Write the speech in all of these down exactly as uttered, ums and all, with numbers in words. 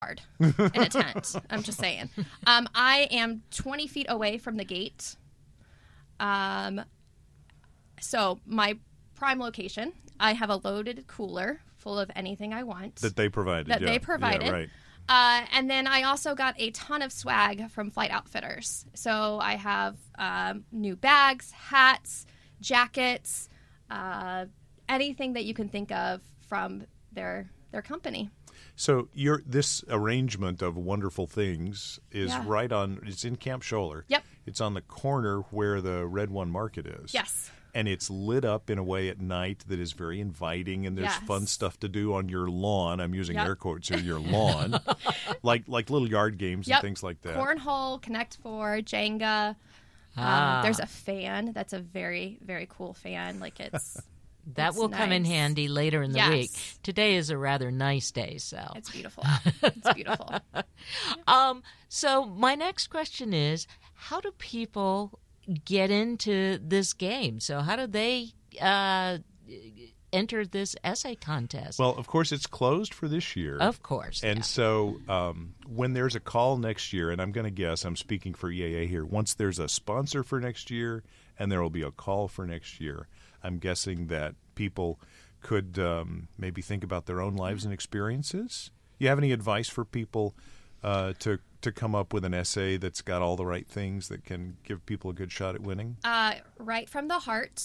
hard in a tent. I'm just saying. Um, I am twenty feet away from the gate. Um, so my prime location, I have a loaded cooler full of anything I want. That they provided. That yeah. they provided. Yeah, right. Uh, and then I also got a ton of swag from Flight Outfitters. So I have um, new bags, hats, jackets, uh, anything that you can think of from their their company. So your this arrangement of wonderful things is Yeah. right on. It's in Camp Scholler. Yep. It's on the corner where the Red One Market is. Yes. And it's lit up in a way at night that is very inviting, and there's Yes. fun stuff to do on your lawn. I'm using Yep. air quotes here, your lawn, like like little yard games Yep. and things like that. Cornhole, Connect Four, Jenga. Ah. Um, there's a fan. That's a very, very cool fan. Like it's That it's will come in nice. handy later in the Yes. week. Today is a rather nice day, so. It's beautiful. It's beautiful. Um, so my next question is, how do people get into this game? So how do they uh, enter this essay contest? Well, of course, it's closed for this year. Of course. And yeah. so um, when there's a call next year, and I'm going to guess, I'm speaking for E A A here, once there's a sponsor for next year and there will be a call for next year, I'm guessing that people could um, maybe think about their own lives and experiences. You have any advice for people uh, to to come up with an essay that's got all the right things that can give people a good shot at winning? Uh, right from the heart.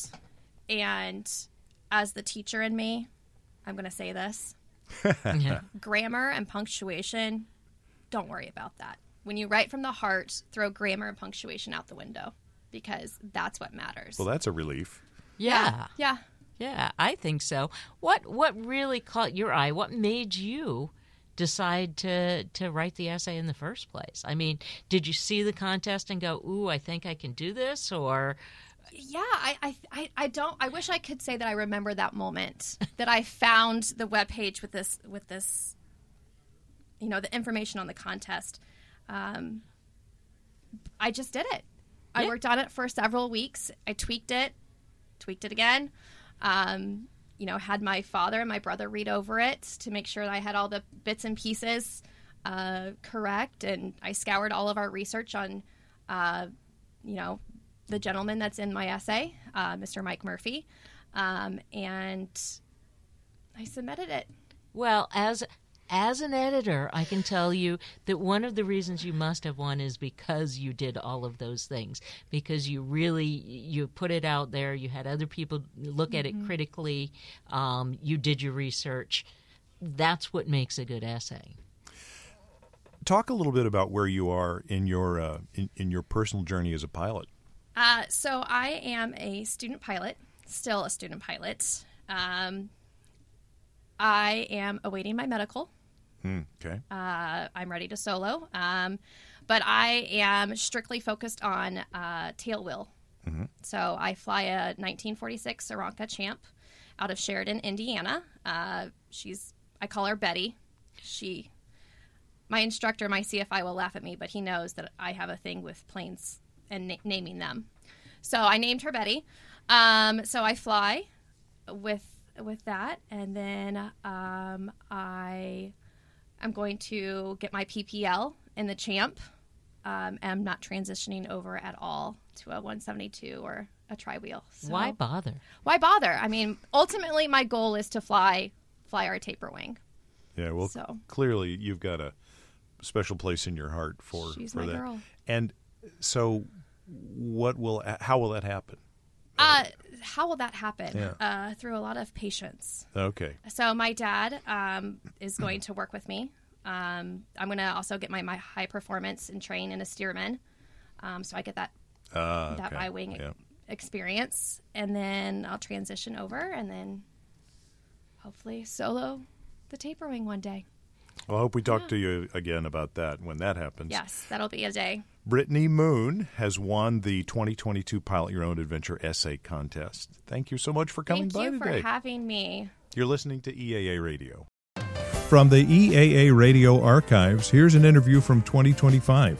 And as the teacher in me, I'm going to say this. Yeah. Grammar and punctuation, don't worry about that. When you write from the heart, throw grammar and punctuation out the window because that's what matters. Well, that's a relief. Yeah. Yeah. Yeah, I think so. What what really caught your eye? What made you decide to, to write the essay in the first place? I mean, did you see the contest and go, ooh, I think I can do this? Or Yeah, I, I, I, I don't. I wish I could say that I remember that moment that I found the webpage with this, with this, you know, the information on the contest. Um, I just did it. I Yeah. worked on it for several weeks. I tweaked it, tweaked it again. Um, you know, had my father and my brother read over it to make sure that I had all the bits and pieces uh, correct. And I scoured all of our research on, uh, you know, the gentleman that's in my essay, uh, Mister Mike Murphy, um, and I submitted it. Well, as as an editor, I can tell you that one of the reasons you must have won is because you did all of those things. Because you really you put it out there. You had other people look at it critically. Um, you did your research. That's what makes a good essay. Talk a little bit about where you are in your uh, in, in your personal journey as a pilot. Uh, so I am a student pilot, still a student pilot. Um, I am awaiting my medical. Hmm, okay. Uh, I'm ready to solo. Um, but I am strictly focused on uh, tail wheel. Mm-hmm. So I fly a nineteen forty-six Aeronca Champ out of Sheridan, Indiana. Uh, she's, I call her Betty. She, my instructor, my C F I will laugh at me, but he knows that I have a thing with planes and na- naming them. So I named her Betty. Um, so I fly with with that, and then um, I am going to get my P P L in the Champ. Um, and I'm not transitioning over at all to a one seventy-two or a tri-wheel. So Why bother? Why bother? I mean, ultimately, my goal is to fly fly our taper wing. Yeah, well, So. clearly you've got a special place in your heart for, She's for my that. girl. And so, what will how will that happen? Uh, how will that happen? Yeah. Uh, through a lot of patience. Okay. So my dad um, is going to work with me. Um, I'm going to also get my, my high performance and train in a steerman. Um, so I get that Uh, that okay. by wing Yeah. experience. And then I'll transition over and then hopefully solo the taper wing one day. Well, I hope we talk to you again about that when that happens. Yes, that'll be a day. Brittany Moon has won the twenty twenty-two Pilot Your Own Adventure Essay Contest. Thank you so much for coming Thank by you today. for having me. You're listening to E A A Radio. From the E A A Radio archives, here's an interview from twenty twenty-five.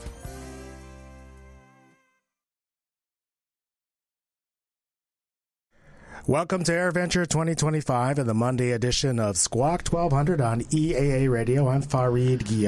Welcome to AirVenture twenty twenty-five and the Monday edition of Squawk twelve hundred on E A A Radio. I'm Fareed Guillot.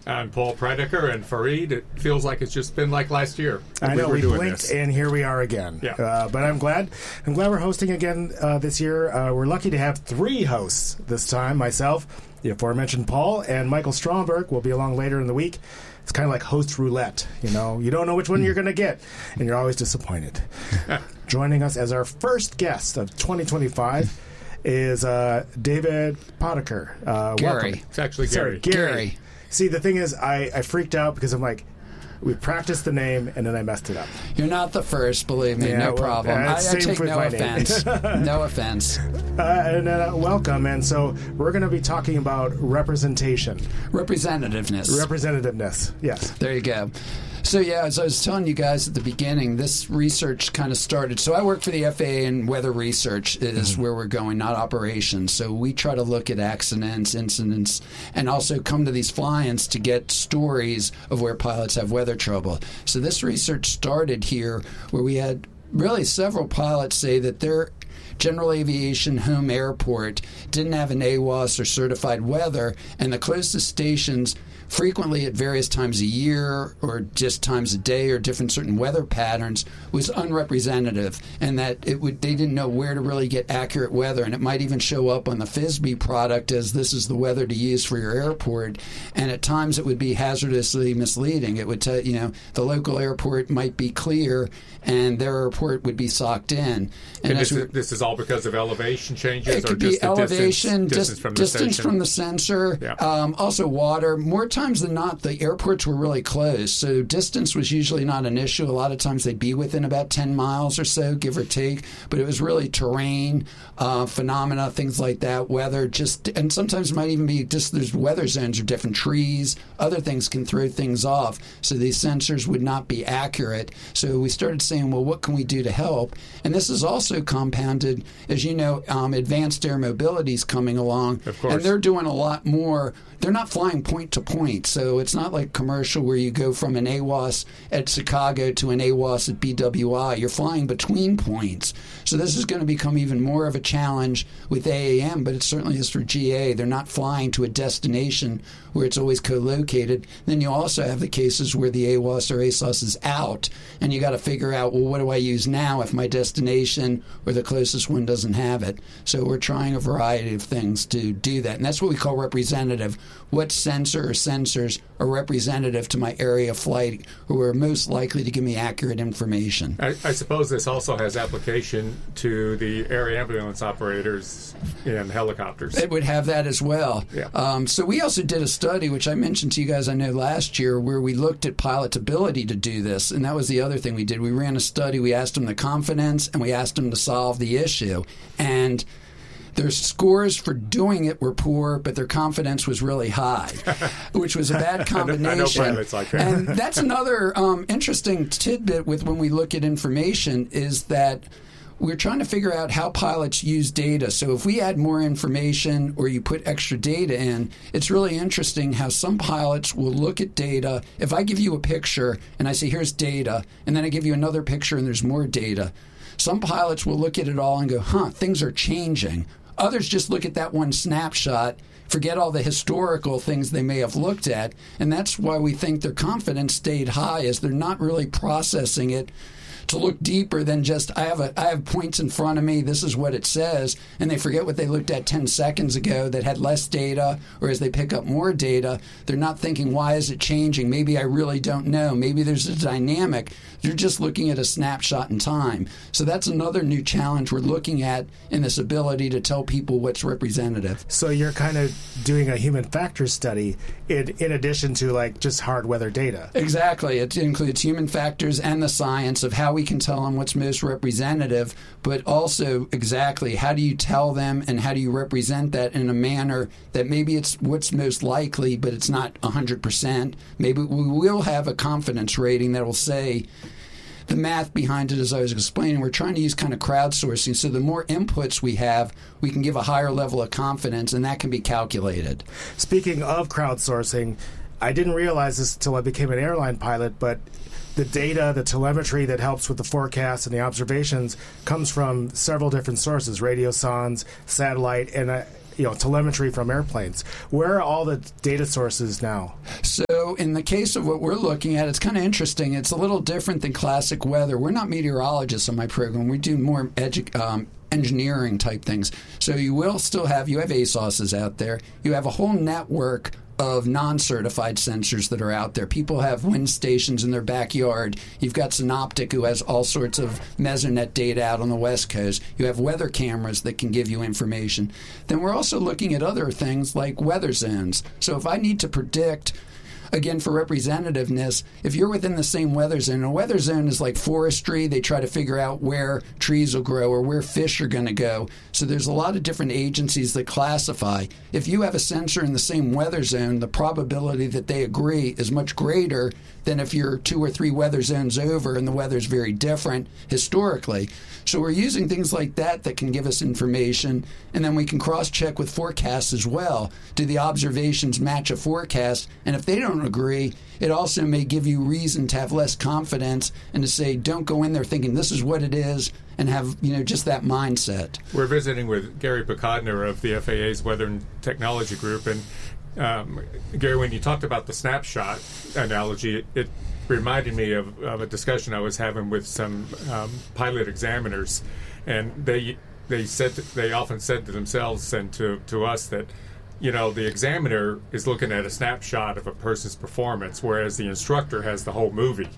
I'm Paul Predeker, and Fareed, it feels like it's just been like last year. I know, we, we doing blinked this. and here we are again. Yeah. Uh, but I'm glad I'm glad we're hosting again uh, this year. Uh, we're lucky to have three hosts this time. Myself, the aforementioned Paul, and Michael Stromberg will be along later in the week. It's kind of like host roulette, you know. You don't know which one you're going to get, and you're always disappointed. Joining us as our first guest of twenty twenty-five is uh, David Potiker. Uh, Gary. Welcome. It's actually Sorry, Gary. Gary. Gary. See, the thing is, I, I freaked out because I'm like, we practiced the name, and then I messed it up. You're not the first, believe me. Yeah, no well, problem. uh, I, I same take with no my name. offense. No offense. Uh, and uh, welcome. And so we're going to be talking about representation. Representativeness. Representativeness, yes. There you go. So, yeah, as I was telling you guys at the beginning, this research kind of started. So I work for the F A A, and weather research is mm-hmm. where we're going, not operations. So we try to look at accidents, incidents, and also come to these fly-ins to get stories of where pilots have weather trouble. So this research started here where we had really several pilots say that their General Aviation home airport didn't have an A W O S or certified weather, and the closest stations frequently at various times a year or just times a day or different certain weather patterns was unrepresentative, and that it would they didn't know where to really get accurate weather, and it might even show up on the F S B E product as this is the weather to use for your airport, and at times it would be hazardously misleading. It would tell you know the local airport might be clear and their airport would be socked in. And, And as this, we, is, this is all because of elevation changes, it or could just be the elevation, distance, dis- distance from the distance station? from the sensor, Yeah. um, also water. More times than not, the airports were really close, so distance was usually not an issue. A lot of times they'd be within about ten miles or so, give or take, but it was really terrain, uh, phenomena, things like that, weather, just, and sometimes it might even be just there's weather zones or different trees, other things can throw things off, so these sensors would not be accurate. So we started saying, well, what can we do to help? And this is also compounded, as you know, um, advanced air mobility is coming along, Of course. and they're doing a lot more. They're not flying point to point, so it's not like commercial where you go from an A W O S at Chicago to an A W O S at B W I. You're flying between points. So this is going to become even more of a challenge with A A M, but it certainly is for G A. They're not flying to a destination where it's always co-located. Then you also have the cases where the A W O S or A S O S is out, and you got to figure out, well, what do I use now if my destination or the closest one doesn't have it? So we're trying a variety of things to do that, and that's what we call representative. What sensor or sensors are representative to my area of flight who are most likely to give me accurate information? I, I suppose this also has application to the air ambulance operators in helicopters. It would have that as well. Yeah. Um, so we also did a study, which I mentioned to you guys, I know, last year, where we looked at pilot's ability to do this, and that was the other thing we did. We ran a study. We asked them the confidence, and we asked them to solve the issue. And their scores for doing it were poor, but their confidence was really high, which was a bad combination. I know pilots like that. And that's another um, interesting tidbit with when we look at information is that we're trying to figure out how pilots use data. So if we add more information or you put extra data in, it's really interesting how some pilots will look at data. If I give you a picture and I say, here's data, and then I give you another picture and there's more data, some pilots will look at it all and go, huh, things are changing. Others just look at that one snapshot, forget all the historical things they may have looked at, and that's why we think their confidence stayed high, is they're not really processing it to look deeper than just, I have a, I have points in front of me, this is what it says, and they forget what they looked at ten seconds ago that had less data, or as they pick up more data, they're not thinking, why is it changing? Maybe I really don't know. Maybe there's a dynamic. They're just looking at a snapshot in time. So that's another new challenge we're looking at in this ability to tell people what's representative. So you're kind of doing a human factors study in, in addition to like just hard weather data. Exactly. It includes human factors and the science of how we can tell them what's most representative, but also exactly how do you tell them and how do you represent that in a manner that maybe it's what's most likely, but it's not one hundred percent. Maybe we will have a confidence rating that will say the math behind it, as I was explaining. We're trying to use kind of crowdsourcing, so the more inputs we have, we can give a higher level of confidence, and that can be calculated. Speaking of crowdsourcing, I didn't realize this until I became an airline pilot, but the data, the telemetry that helps with the forecasts and the observations comes from several different sources, radiosondes, satellite, and I, you know, telemetry from airplanes. Where are all the data sources now? So in the case of what we're looking at, it's kind of interesting. It's a little different than classic weather. We're not meteorologists on my program. We do more edu- um, engineering type things. So you will still have, you have A S O Ss out there. You have a whole network of non-certified sensors that are out there. People have wind stations in their backyard. You've got Synoptic, who has all sorts of Mesonet data out on the West Coast. You have weather cameras that can give you information. Then we're also looking at other things like weather zones. So if I need to predict, again, for representativeness, if you're within the same weather zone, a weather zone is like forestry. They try to figure out where trees will grow or where fish are going to go. So there's a lot of different agencies that classify. If you have a sensor in the same weather zone, the probability that they agree is much greater than if you're two or three weather zones over and the weather's very different historically. So we're using things like that that can give us information, and then we can cross-check with forecasts as well. Do the observations match a forecast? And if they don't agree, it also may give you reason to have less confidence and to say, don't go in there thinking this is what it is, and have, you know, just that mindset. We're visiting with Gary Picodner of the F A A's Weather and Technology Group, and um, Gary, when you talked about the snapshot analogy, it, it reminded me of, of a discussion I was having with some um, pilot examiners, and they they said that they often said to themselves and to, to us that, you know, the examiner is looking at a snapshot of a person's performance, whereas the instructor has the whole movie.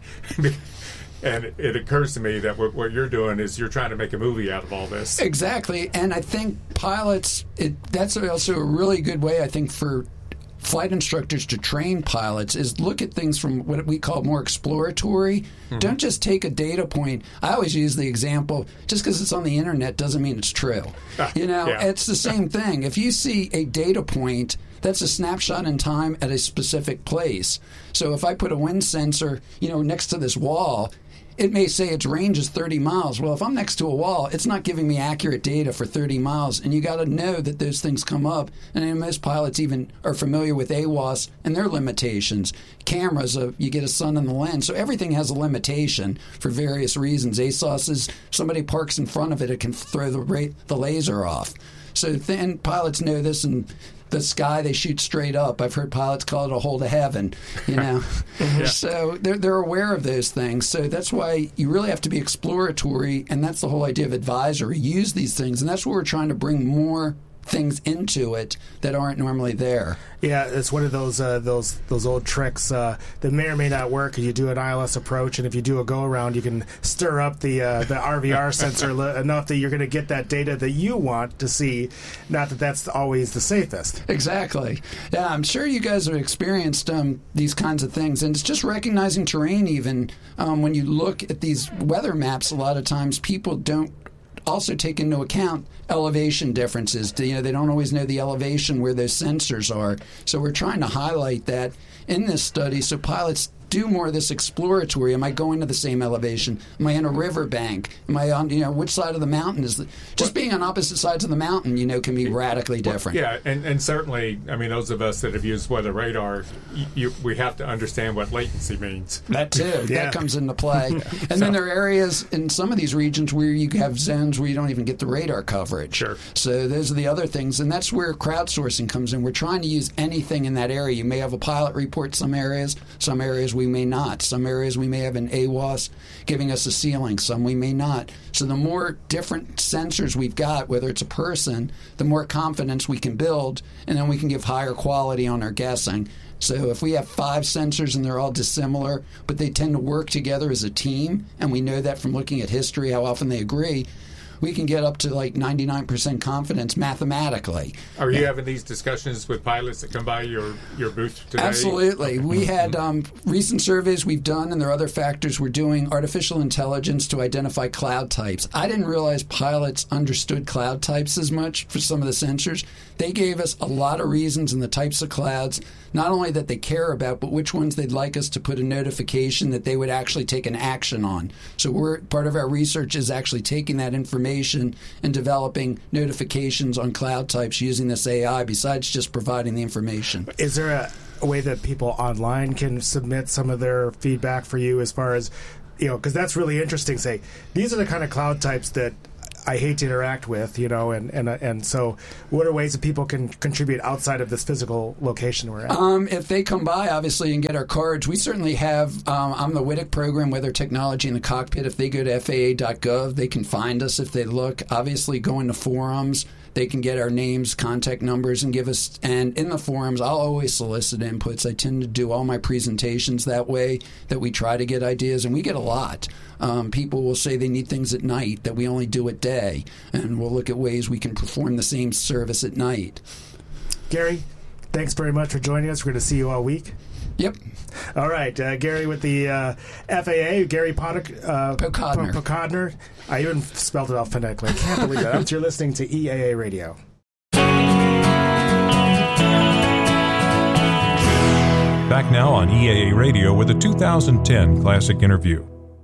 And it occurs to me that what, what you're doing is you're trying to make a movie out of all this. Exactly, and I think pilots, it, that's also a really good way, I think, for flight instructors to train pilots is look at things from what we call more exploratory. Mm-hmm. Don't just take a data point. I always use the example, just because it's on the internet doesn't mean it's true. Ah, you know, yeah. It's the same thing. If you see a data point, that's a snapshot in time at a specific place. So if I put a wind sensor, you know, next to this wall, it may say its range is thirty miles. Well, if I'm next to a wall, it's not giving me accurate data for thirty miles. And you got to know that those things come up. And most pilots even are familiar with A W O S and their limitations. Cameras, uh, you get a sun in the lens. So everything has a limitation for various reasons. A S O S is somebody parks in front of it, it can throw the, ra- the laser off. So then pilots know this, and the sky, they shoot straight up. I've heard pilots call it a hole to heaven, you know. Yeah. So they're, they're aware of those things. So that's why you really have to be exploratory, and that's the whole idea of advisory. Use these things, and that's where we're trying to bring more things into it that aren't normally there. Yeah, it's one of those uh, those those old tricks uh, that may or may not work. You do an I L S approach, and if you do a go around, you can stir up the uh, the R V R sensor li- enough that you're going to get that data that you want to see. Not that that's always the safest. Exactly. Yeah, I'm sure you guys have experienced um, these kinds of things, and it's just recognizing terrain. Even um, when you look at these weather maps, a lot of times people don't also take into account elevation differences. You know, they don't always know the elevation where those sensors are. So we're trying to highlight that in this study so pilots do more of this exploratory. Am I going to the same elevation? Am I in a riverbank? Am I on, you know, which side of the mountain is the, just being on opposite sides of the mountain, you know, can be radically different. Yeah, and, and certainly, I mean, those of us that have used weather radar, you, you, we have to understand what latency means. That too. Yeah. That comes into play. And so, then there are areas in some of these regions where you have zones where you don't even get the radar coverage. Sure. So those are the other things, and that's where crowdsourcing comes in. We're trying to use anything in that area. You may have a pilot report some areas, some areas we may not. Some areas we may have an A W O S giving us a ceiling, some we may not. So the more different sensors we've got, whether it's a person, the more confidence we can build, and then we can give higher quality on our guessing. So if we have five sensors and they're all dissimilar, but they tend to work together as a team, and we know that from looking at history, how often they agree, we can get up to like ninety-nine percent confidence mathematically. Are you yeah. having these discussions with pilots that come by your, your booth today? Absolutely. We had um, recent surveys we've done, and there are other factors. We're doing artificial intelligence to identify cloud types. I didn't realize pilots understood cloud types as much for some of the sensors. They gave us a lot of reasons in the types of clouds, not only that they care about, but which ones they'd like us to put a notification that they would actually take an action on. So we're part of our research is actually taking that information and developing notifications on cloud types using this A I besides just providing the information. Is there a, a way that people online can submit some of their feedback for you as far as, you know, because that's really interesting. Say, these are the kind of cloud types that I hate to interact with, you know, and and uh, and so what are ways that people can contribute outside of this physical location we're at? Um, if they come by, obviously, and get our cards, we certainly have. Um, I'm the WITIC program, Weather Technology in the Cockpit. If they go to F A A dot gov, they can find us if they look. Obviously, go into forums. They can get our names, contact numbers, and give us. And in the forums, I'll always solicit inputs. I tend to do all my presentations that way, that we try to get ideas, and we get a lot. Um, people will say they need things at night that we only do at day, and we'll look at ways we can perform the same service at night. Gary, thanks very much for joining us. We're going to see you all week. Yep. All right, uh, Gary with the uh, F A A, Gary Podek, uh, Pokodner. P- Pokodner. I even spelled it out phonetically. I can't believe that. You're listening to E A A Radio. Back now on E A A Radio with a two thousand ten Classic Interview.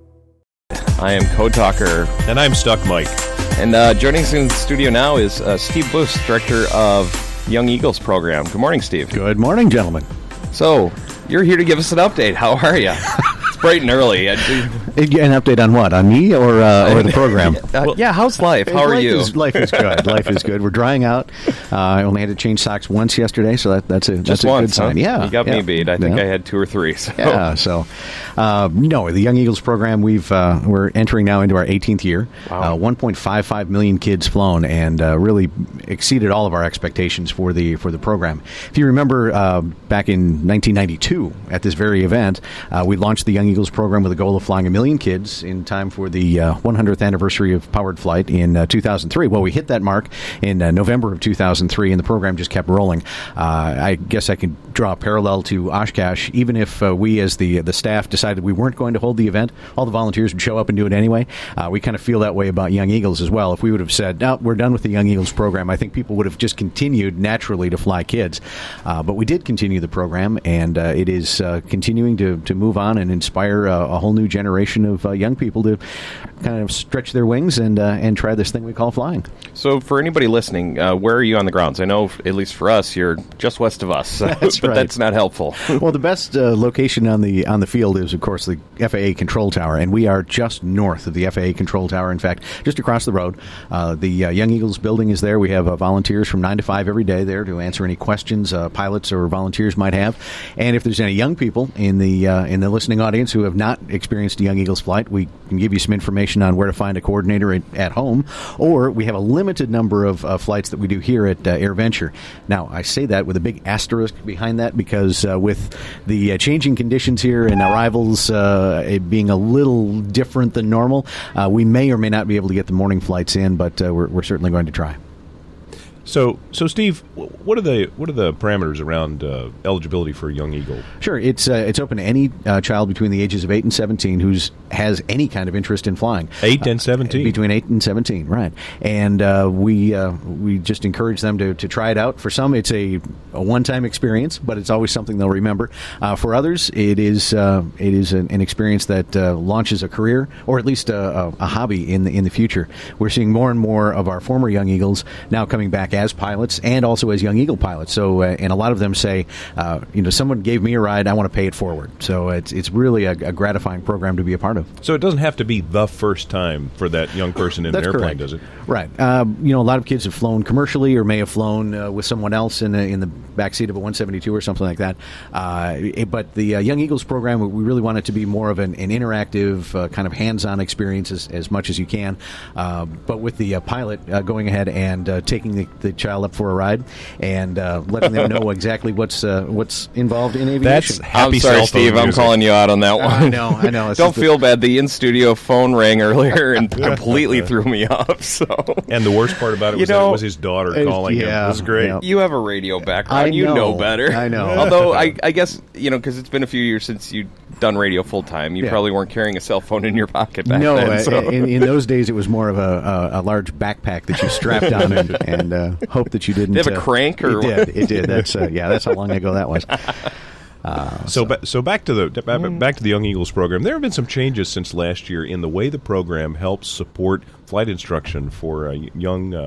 I am Code Talker. And I'm Stuck Mike. And uh, joining us in the studio now is uh, Steve Booth, Director of Young Eagles Program. Good morning, Steve. Good morning, gentlemen. So, you're here to give us an update. How are you? It's bright and early. An update on what? On me or uh, or the program? uh, yeah, how's life? How are life you? Is, life is good. Life is good. We're drying out. Uh, I only had to change socks once yesterday, so that, that's a that's Just a once, good sign. Huh? Yeah, you got yeah. me beat. I think yeah. I had two or three. So. Yeah, so uh, no, the Young Eagles program. We've uh, we're entering now into our eighteenth year. Wow. Uh, one point five five million kids flown, and uh, really exceeded all of our expectations for the for the program. If you remember, uh, back in nineteen ninety-two, at this very event, uh, we launched the Young Eagles program with a goal of flying a million kids in time for the uh, one hundredth anniversary of powered flight in uh, two thousand three. Well, we hit that mark in uh, November of two thousand three, and the program just kept rolling. Uh, I guess I could draw a parallel to Oshkosh. Even if uh, we, as the the staff, decided we weren't going to hold the event, all the volunteers would show up and do it anyway. Uh, we kind of feel that way about Young Eagles as well. If we would have said, no, we're done with the Young Eagles program, I think people would have just continued naturally to fly kids. Uh, but we did continue the program, and uh, it is uh, continuing to, to move on and inspire uh, a whole new generation of uh, young people to kind of stretch their wings and uh, and try this thing we call flying. So for anybody listening, uh, where are you on the grounds? I know, at least for us, you're just west of us, that's but right. that's not helpful. Well, the best uh, location on the on the field is, of course, the F A A control tower, and we are just north of the F A A control tower. In fact, just across the road. Uh, the uh, Young Eagles building is there. We have uh, volunteers from nine to five every day there to answer any questions uh, pilots or volunteers might have. And if there's any young people in the uh, in the listening audience who have not experienced a Young Eagles flight, we can give you some information on where to find a coordinator at, at home, or we have a limited number of uh, flights that we do here at uh, AirVenture. Now, I say that with a big asterisk behind that because uh, with the uh, changing conditions here and arrivals uh, it being a little different than normal, uh, we may or may not be able to get the morning flights in, but uh, we're, we're certainly going to try. So, so Steve, what are the what are the parameters around uh, eligibility for a Young Eagle? Sure, it's uh, it's open to any uh, child between the ages of eight and seventeen who's has any kind of interest in flying. Eight and seventeen, uh, between eight and seventeen, right? And uh, we uh, we just encourage them to, to try it out. For some, it's a, a one time experience, but it's always something they'll remember. Uh, for others, it is uh, it is an, an experience that uh, launches a career or at least a, a, a hobby in the in the future. We're seeing more and more of our former Young Eagles now coming back as pilots and also as Young Eagle pilots. So, uh, and a lot of them say, uh, you know, someone gave me a ride, I want to pay it forward. So it's it's really a, a gratifying program to be a part of. So it doesn't have to be the first time for that young person in That's an airplane, correct. does it? Right. Um, you know, a lot of kids have flown commercially or may have flown uh, with someone else in, a, in the backseat of a one seventy-two or something like that. Uh, it, but the uh, Young Eagles program, we really want it to be more of an, an interactive, uh, kind of hands-on experience as, as much as you can. Uh, but with the uh, pilot uh, going ahead and uh, taking the, the child up for a ride and uh, letting them know exactly what's uh, what's involved in aviation. That's happy I'm sorry, cell phone Steve. I'm music. calling you out on that one. I know, I know. It's Don't just feel bad. The in-studio phone rang earlier and completely threw me off. So, And the worst part about it You was know, that it was his daughter it- calling him. yeah, It was great. yeah. you have a radio background. I You know know. better. I know. Although I, I guess you know because it's been a few years since you've done radio full time. You Yeah. probably weren't carrying a cell phone in your pocket back no, then. uh, So. in, in those days it was more of a, a, a large backpack that you strapped on and, and uh, hoped that you didn't. Did it have a uh, crank or it what? did? It did. That's uh, yeah. That's how long ago that was. Uh, So, ba- so back to the ba- back to the Young Eagles program. There have been some changes since last year in the way the program helps support flight instruction for uh, young uh,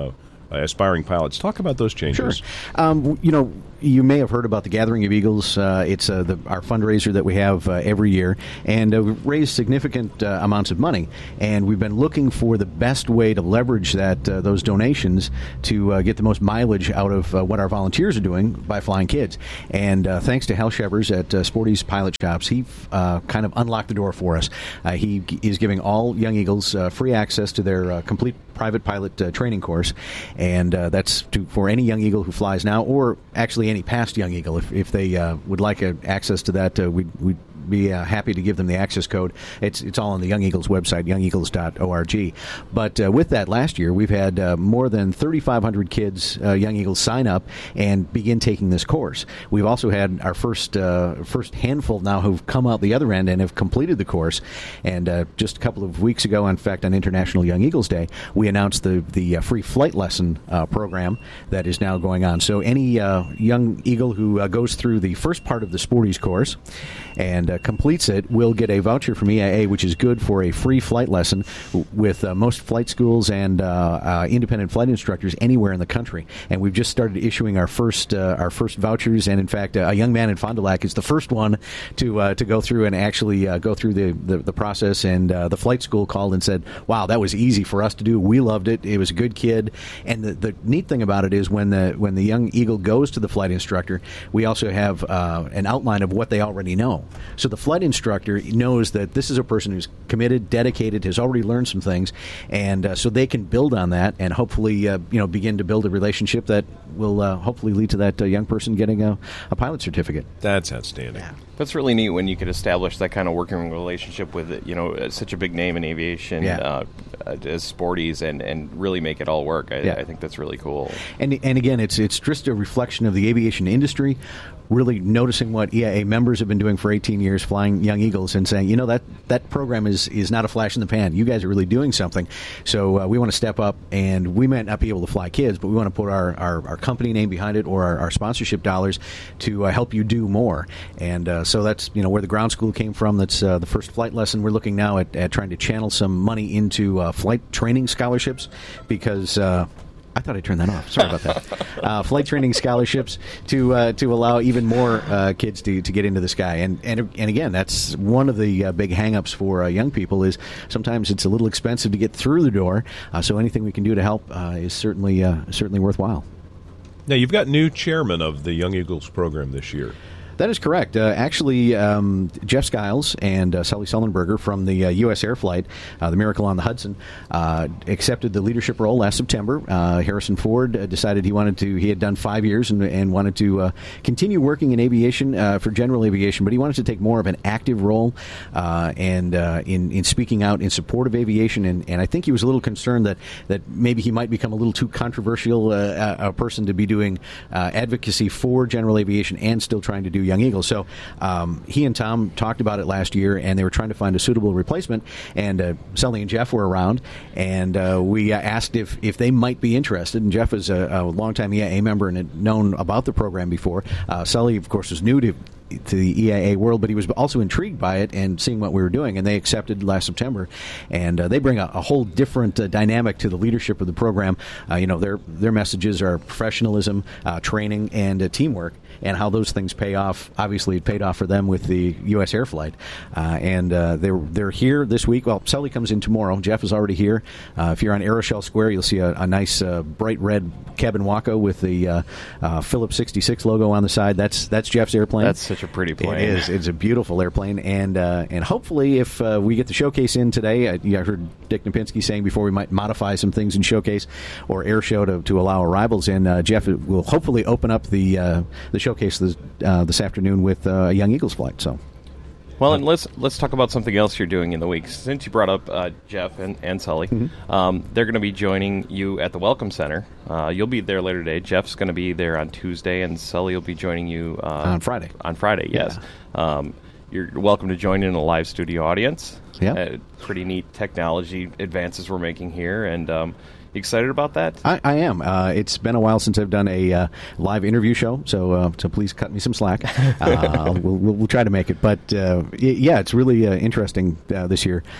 uh, aspiring pilots. Talk about those changes. Sure. Um, you know, you may have heard about the Gathering of Eagles. Uh, it's uh, the, our fundraiser that we have uh, every year, and uh, we've raised significant uh, amounts of money. And we've been looking for the best way to leverage that uh, those donations to uh, get the most mileage out of uh, what our volunteers are doing by flying kids. And uh, thanks to Hal Shevers at uh, Sporty's Pilot Shops, he uh, kind of unlocked the door for us. Uh, he g- is giving all Young Eagles uh, free access to their uh, complete private pilot uh, training course, and uh, that's to, for any Young Eagle who flies now, or actually any past Young Eagle. If, if they uh, would like uh, access to that, uh, we'd, we'd be uh, happy to give them the access code. It's it's all on the Young Eagles website, young eagles dot org. But uh, with that, last year we've had uh, more than thirty-five hundred kids, uh, Young Eagles, sign up and begin taking this course. We've also had our first uh, first handful now who've come out the other end and have completed the course. And uh, just a couple of weeks ago, in fact, on International Young Eagles Day, we announced the the uh, free flight lesson uh, program that is now going on. So any uh, Young Eagle who uh, goes through the first part of the Sporties course and uh, completes it will get a voucher from E I A, which is good for a free flight lesson with uh, most flight schools and uh, uh, independent flight instructors anywhere in the country. And we've just started issuing our first uh, our first vouchers. And in fact, uh, a young man in Fond du Lac is the first one to uh, to go through and actually uh, go through the the, the process. And uh, the flight school called and said, "Wow, that was easy for us to do. We loved it. It was a good kid." And the, the neat thing about it is when the when the Young Eagle goes to the flight instructor, we also have uh, an outline of what they already know. So the flight instructor knows that this is a person who's committed, dedicated, has already learned some things, and uh, so they can build on that and hopefully uh, you know begin to build a relationship that will uh, hopefully lead to that uh, young person getting a, a pilot certificate. That's outstanding. Yeah. That's really neat when you could establish that kind of working relationship with, you know, such a big name in aviation yeah. uh, as Sporties, and, and really make it all work. I, yeah. I think that's really cool. And and again, it's it's just a reflection of the aviation industry, really noticing what E I A members have been doing for eighteen years, flying Young Eagles, and saying, you know, that, that program is, is not a flash in the pan. You guys are really doing something. So uh, we want to step up, and we might not be able to fly kids, but we want to put our, our, our company name behind it, or our, our sponsorship dollars to uh, help you do more. And uh, so that's, you know, where the ground school came from. That's uh, the first flight lesson. We're looking now at, at trying to channel some money into uh, flight training scholarships, because uh, I thought I turned that off. Sorry about that. Uh, flight training scholarships to uh, to allow even more uh, kids to, to get into the sky. And and and again, that's one of the uh, big hang-ups for uh, young people is sometimes it's a little expensive to get through the door. Uh, so anything we can do to help uh, is certainly uh, certainly worthwhile. Now, you've got new chairman of the Young Eagles program this year. That is correct. Uh, actually, um, Jeff Skiles and uh, Sully Sullenberger from the uh, U S Air Flight, uh, the Miracle on the Hudson, uh, accepted the leadership role last September. Uh, Harrison Ford uh, decided he wanted to, he had done five years and, and wanted to uh, continue working in aviation uh, for general aviation, but he wanted to take more of an active role uh, and uh, in, in speaking out in support of aviation. And, and I think he was a little concerned that, that maybe he might become a little too controversial uh, a, a person to be doing uh, advocacy for general aviation and still trying to do Young Eagles. So um, he and Tom talked about it last year, and they were trying to find a suitable replacement. And uh, Sully and Jeff were around, and uh, we uh, asked if, if they might be interested. And Jeff is a, a longtime E I A member and had known about the program before. Uh, Sully, of course, was new to to the E I A world, but he was also intrigued by it and seeing what we were doing, and they accepted last September. And uh, they bring a, a whole different uh, dynamic to the leadership of the program. Uh, you know, their their messages are professionalism, uh, training, and uh, teamwork, and how those things pay off. Obviously, it paid off for them with the U S Air Flight. Uh, and uh, they're they're here this week. Well, Sully comes in tomorrow. Jeff is already here. Uh, if you're on Aeroshell Square, you'll see a, a nice uh, bright red cabin Waco with the uh, uh, Phillips sixty-six logo on the side. That's that's Jeff's airplane. That's such a pretty plane. It is. It's a beautiful airplane. And uh, and hopefully, if uh, we get the showcase in today, I, I heard Dick Napinski saying before we might modify some things in showcase or air show to, to allow arrivals in. Uh, Jeff will hopefully open up the uh, the showcase this, uh, this afternoon with uh, a Young Eagles flight. So. Well, and let's let's talk about something else you're doing in the week. Since you brought up uh, Jeff and, and Sully, mm-hmm. um, they're going to be joining you at the Welcome Center. Uh, you'll be there later today. Jeff's going to be there on Tuesday, and Sully will be joining you uh, on Friday. On Friday, yes. Yeah. Um, you're welcome to join in a live studio audience. Yeah, uh, pretty neat technology advances we're making here, and. Um, Excited about that? I, I am. Uh, it's been a while since I've done a uh, live interview show, so uh, so please cut me some slack. Uh, we'll, we'll, we'll try to make it. But uh, yeah, it's really uh, interesting uh, this year.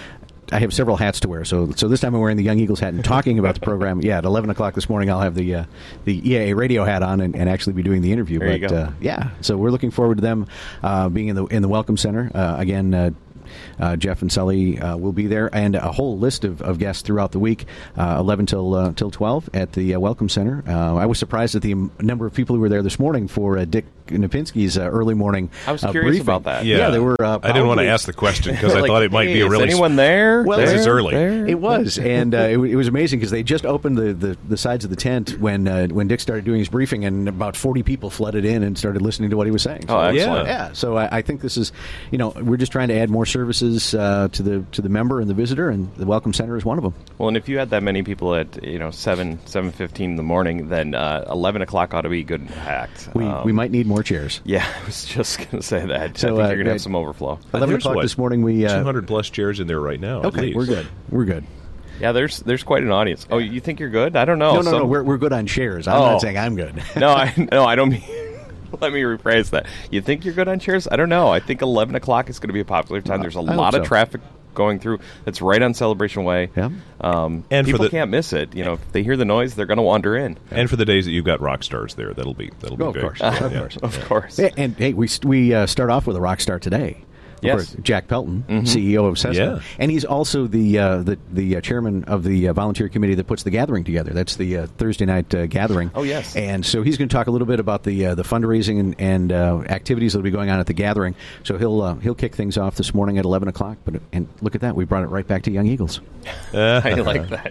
I have several hats to wear. So so this time I'm wearing the Young Eagles hat and talking about the program. Yeah, at eleven o'clock this morning I'll have the uh, the E A A radio hat on and, and actually be doing the interview. There but you go. Uh, yeah, so we're looking forward to them uh, being in the in the Welcome Center uh, again. Uh, Uh, Jeff and Sully uh, will be there, and a whole list of, of guests throughout the week, uh, eleven till uh, till twelve at the uh, Welcome Center. Uh, I was surprised at the m- number of people who were there this morning for uh, Dick Napinski's uh, early morning. I was uh, curious briefing. about that. Yeah, there were. Uh, I didn't want to probably- ask the question because I Like, thought it might hey, be a is really anyone there? Well, this There? is early. There? It was, and uh, it, w- it was amazing because they just opened the, the, the sides of the tent when uh, when Dick started doing his briefing, and about forty people flooded in and started listening to what he was saying. Oh, excellent. Yeah, so I, I think this is, you know, we're just trying to add more services uh, to the to the member and the visitor, and the Welcome Center is one of them. Well, and if you had that many people at you know seven seven fifteen in the morning, then uh, eleven o'clock ought to be good and packed. We Um, we might need more chairs. Yeah, I was just going to say that. So, I think uh, you're going to uh, have some overflow. Eleven There's o'clock what, this morning. We uh, two hundred plus chairs in there right now. at okay, least. we're good. We're good. Yeah, there's there's quite an audience. Oh, you think you're good? I don't know. No, no, no. Some- We're we're good on chairs. I'm Oh. not saying I'm good. no, I no, I don't mean. Let me rephrase that. You think you're good on chairs? I don't know. I think eleven o'clock is going to be a popular time. There's a I hope lot of so. traffic going through. That's right on Celebration Way. Yeah. Um, And for people the- can't miss it. You know, if they hear the noise, they're going to wander in. And for the days that you've got rock stars there, that'll be that'll be Oh, of big. course. Yeah, Of yeah. course. Of course. Yeah, and hey, we st- we uh, start off with a rock star today. Of Yes. course, Jack Pelton, C E O of Cessna, Yeah. and he's also the uh, the the uh, chairman of the uh, volunteer committee that puts the gathering together. That's the uh, Thursday night uh, gathering. Oh, yes. and so he's going to talk a little bit about the uh, the fundraising and, and uh, activities that'll be going on at the gathering. So he'll uh, he'll kick things off this morning at eleven o'clock. But and look at that, we brought it right back to Young Eagles. I like that.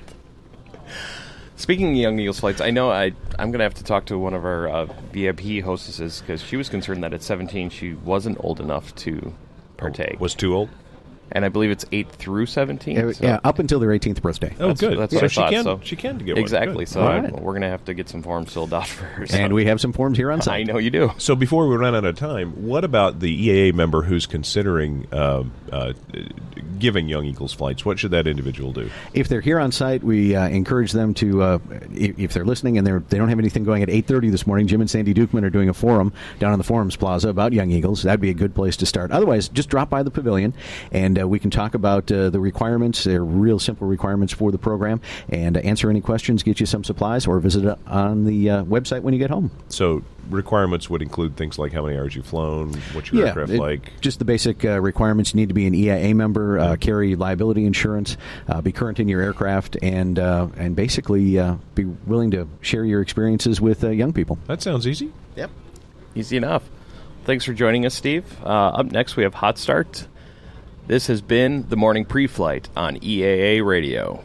Speaking of Young Eagles flights, I know I, I'm going to have to talk to one of our uh, V I P hostesses because she was concerned that at seventeen she wasn't old enough to partake. Was too old? And I believe it's eight through seventeen. Uh, so yeah, up until their eighteenth birthday. Oh, that's, good. That's so what I she thought. can so. she can get one. Exactly. Good. So All I, right. we're going to have to get some forms filled out for her. So. And we have some forms here on I site. know you do. So before we run out of time, what about the E A A member who's considering uh, uh, giving Young Eagles flights? What should that individual do? If they're here on site, we uh, encourage them to, uh, if, if they're listening and they're, they don't have anything going at eight thirty this morning, Jim and Sandy Dukeman are doing a forum down on the Forums Plaza about Young Eagles. That'd be a good place to start. Otherwise, just drop by the pavilion, and uh, we can talk about uh, the requirements. They're real simple requirements for the program, and uh, answer any questions, get you some supplies, or visit it on the uh, website when you get home. So requirements would include things like how many hours you've flown, what's your aircraft it- like. Just the basic uh, requirements. You need to be an E I A member, uh, carry liability insurance, uh, be current in your aircraft, and uh, and basically uh, be willing to share your experiences with uh, young people. That sounds easy. Yep. Easy enough. Thanks for joining us, Steve. Uh, up next, we have Hot Start. This has been the Morning Pre-Flight on E A A Radio.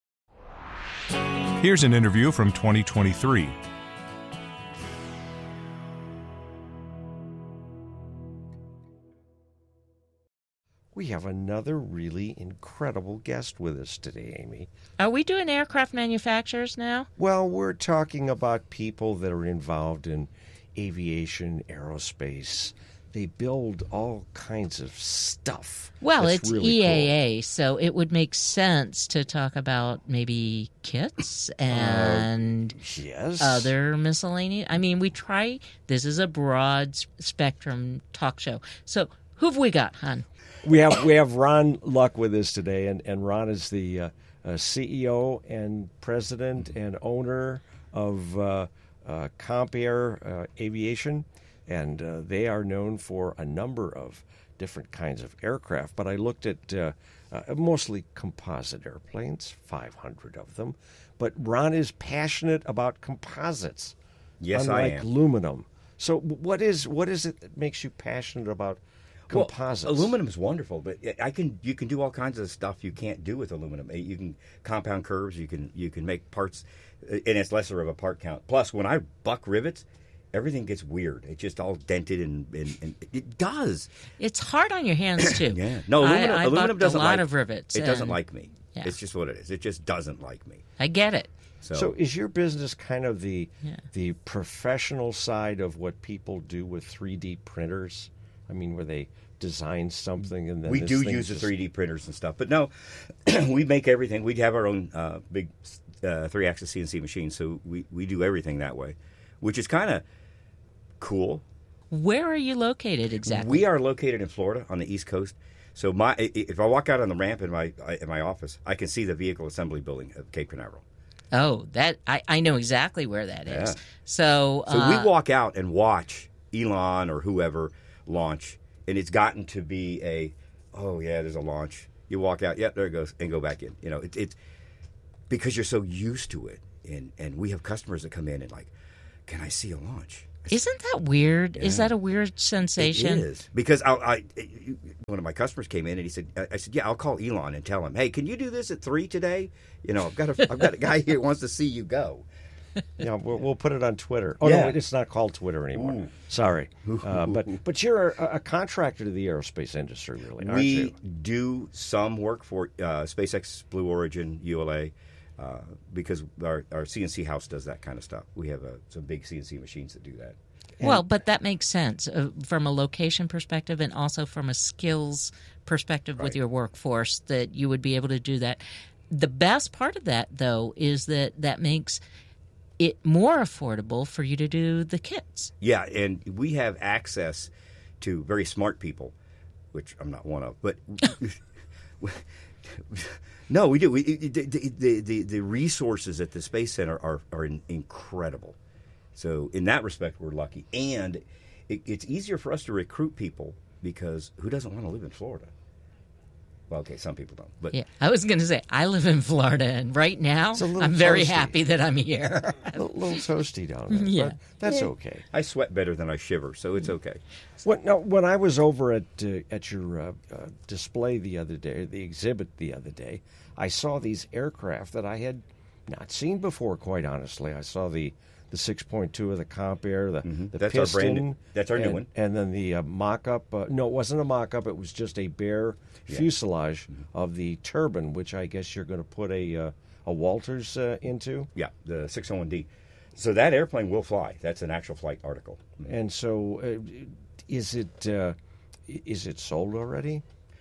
Here's an interview from twenty twenty-three. We have another really incredible guest with us today, Amy. Are we doing aircraft manufacturers now? Well, we're talking about people that are involved in aviation, aerospace. They build all kinds of stuff. Well, That's it's really E A A, so it would make sense to talk about maybe kits and Uh, yes. other miscellaneous. I mean, we try, this is a broad s- spectrum talk show. So who've we got, hon? We have we have Ron Luck with us today, and, and Ron is the uh, uh, C E O and president and owner of uh, uh, Compair uh, Aviation, and uh, they are known for a number of different kinds of aircraft. But I looked at uh, uh, mostly composite airplanes, five hundred of them. But Ron is passionate about composites, Yes, I unlike am. aluminum. So what is what is it that makes you passionate about composites? Well, aluminum is wonderful, but I can you can do all kinds of stuff you can't do with aluminum. You can compound curves. You can you can make parts, and it's lesser of a part count. Plus, when I buck rivets, everything gets weird. It's just all dented, and, and, and it does. It's hard on your hands, too. Yeah. No, aluminum, I, I aluminum bucked doesn't a lot like of rivets. It doesn't and- like me. Yeah. It's just what it is. It just doesn't like me. I get it. So, So is your business kind of the Yeah. the professional side of what people do with three D printers? I mean, where they design something and then we this do thing use the just- three D printers and stuff, but no, we make everything. We have our own uh, big uh, three-axis C N C machine, so we, we do everything that way, which is kind of cool Where are you located exactly? We are located in Florida on the East Coast. So my if I walk out on the ramp in my in my office, I can see the vehicle assembly building of Cape Canaveral. Oh, that I, I know exactly where that is. Yeah. So, so uh, we walk out and watch Elon or whoever launch, and it's gotten to be a, oh yeah, there's a launch. You walk out, yep, there it goes, and go back in. You know, it, it's because you're so used to it, and and we have customers that come in and like, can I see a launch? Isn't that weird? Yeah. Is that a weird sensation? It is because I, I, one of my customers came in and he said, I said, yeah, I'll call Elon and tell him, hey, can you do this at three today? You know, I've got a, I've got a guy here who wants to see you go. Yeah, we'll, we'll put it on Twitter. Oh Yeah. no, it's not called Twitter anymore. Ooh. Sorry, uh, but but you're a, a contractor to the aerospace industry, really, aren't We you? do some work for uh, SpaceX, Blue Origin, U L A, uh, because our, our C N C house does that kind of stuff. We have uh, some big C N C machines that do that. Well, but that makes sense uh, from a location perspective and also from a skills perspective with Right. your workforce that you would be able to do that. The best part of that, though, is that that makes it more affordable for you to do the kits. Yeah, and we have access to very smart people, which I'm not one of, but no, we do. We, the, the, the, the resources at the Space Center are, are in, incredible. So in that respect, we're lucky. And it, it's easier for us to recruit people because who doesn't want to live in Florida? Well, okay, some people don't. But Yeah, I was going to say, I live in Florida, and right now It's a little I'm very toasty. happy that I'm here. a little, little toasty down there. Yeah. But that's Yeah. okay. I sweat better than I shiver, so it's okay. When, no, when I was over at uh, at your uh, uh, display the other day, the exhibit the other day, I saw these aircraft that I had not seen before. Quite honestly, I saw the the six point two of the Comp Air, the, Mhm. the That's our piston, brand new- that's our new and, one. and then the uh, mock-up. Uh, no, it wasn't a mock-up. It was just a bare Yeah. fuselage Mm-hmm. of the turbine, which I guess you're going to put a uh, a Walters uh, into. Yeah, the six oh one D. So that airplane will fly. That's an actual flight article. And so, uh, is it uh, is it sold already?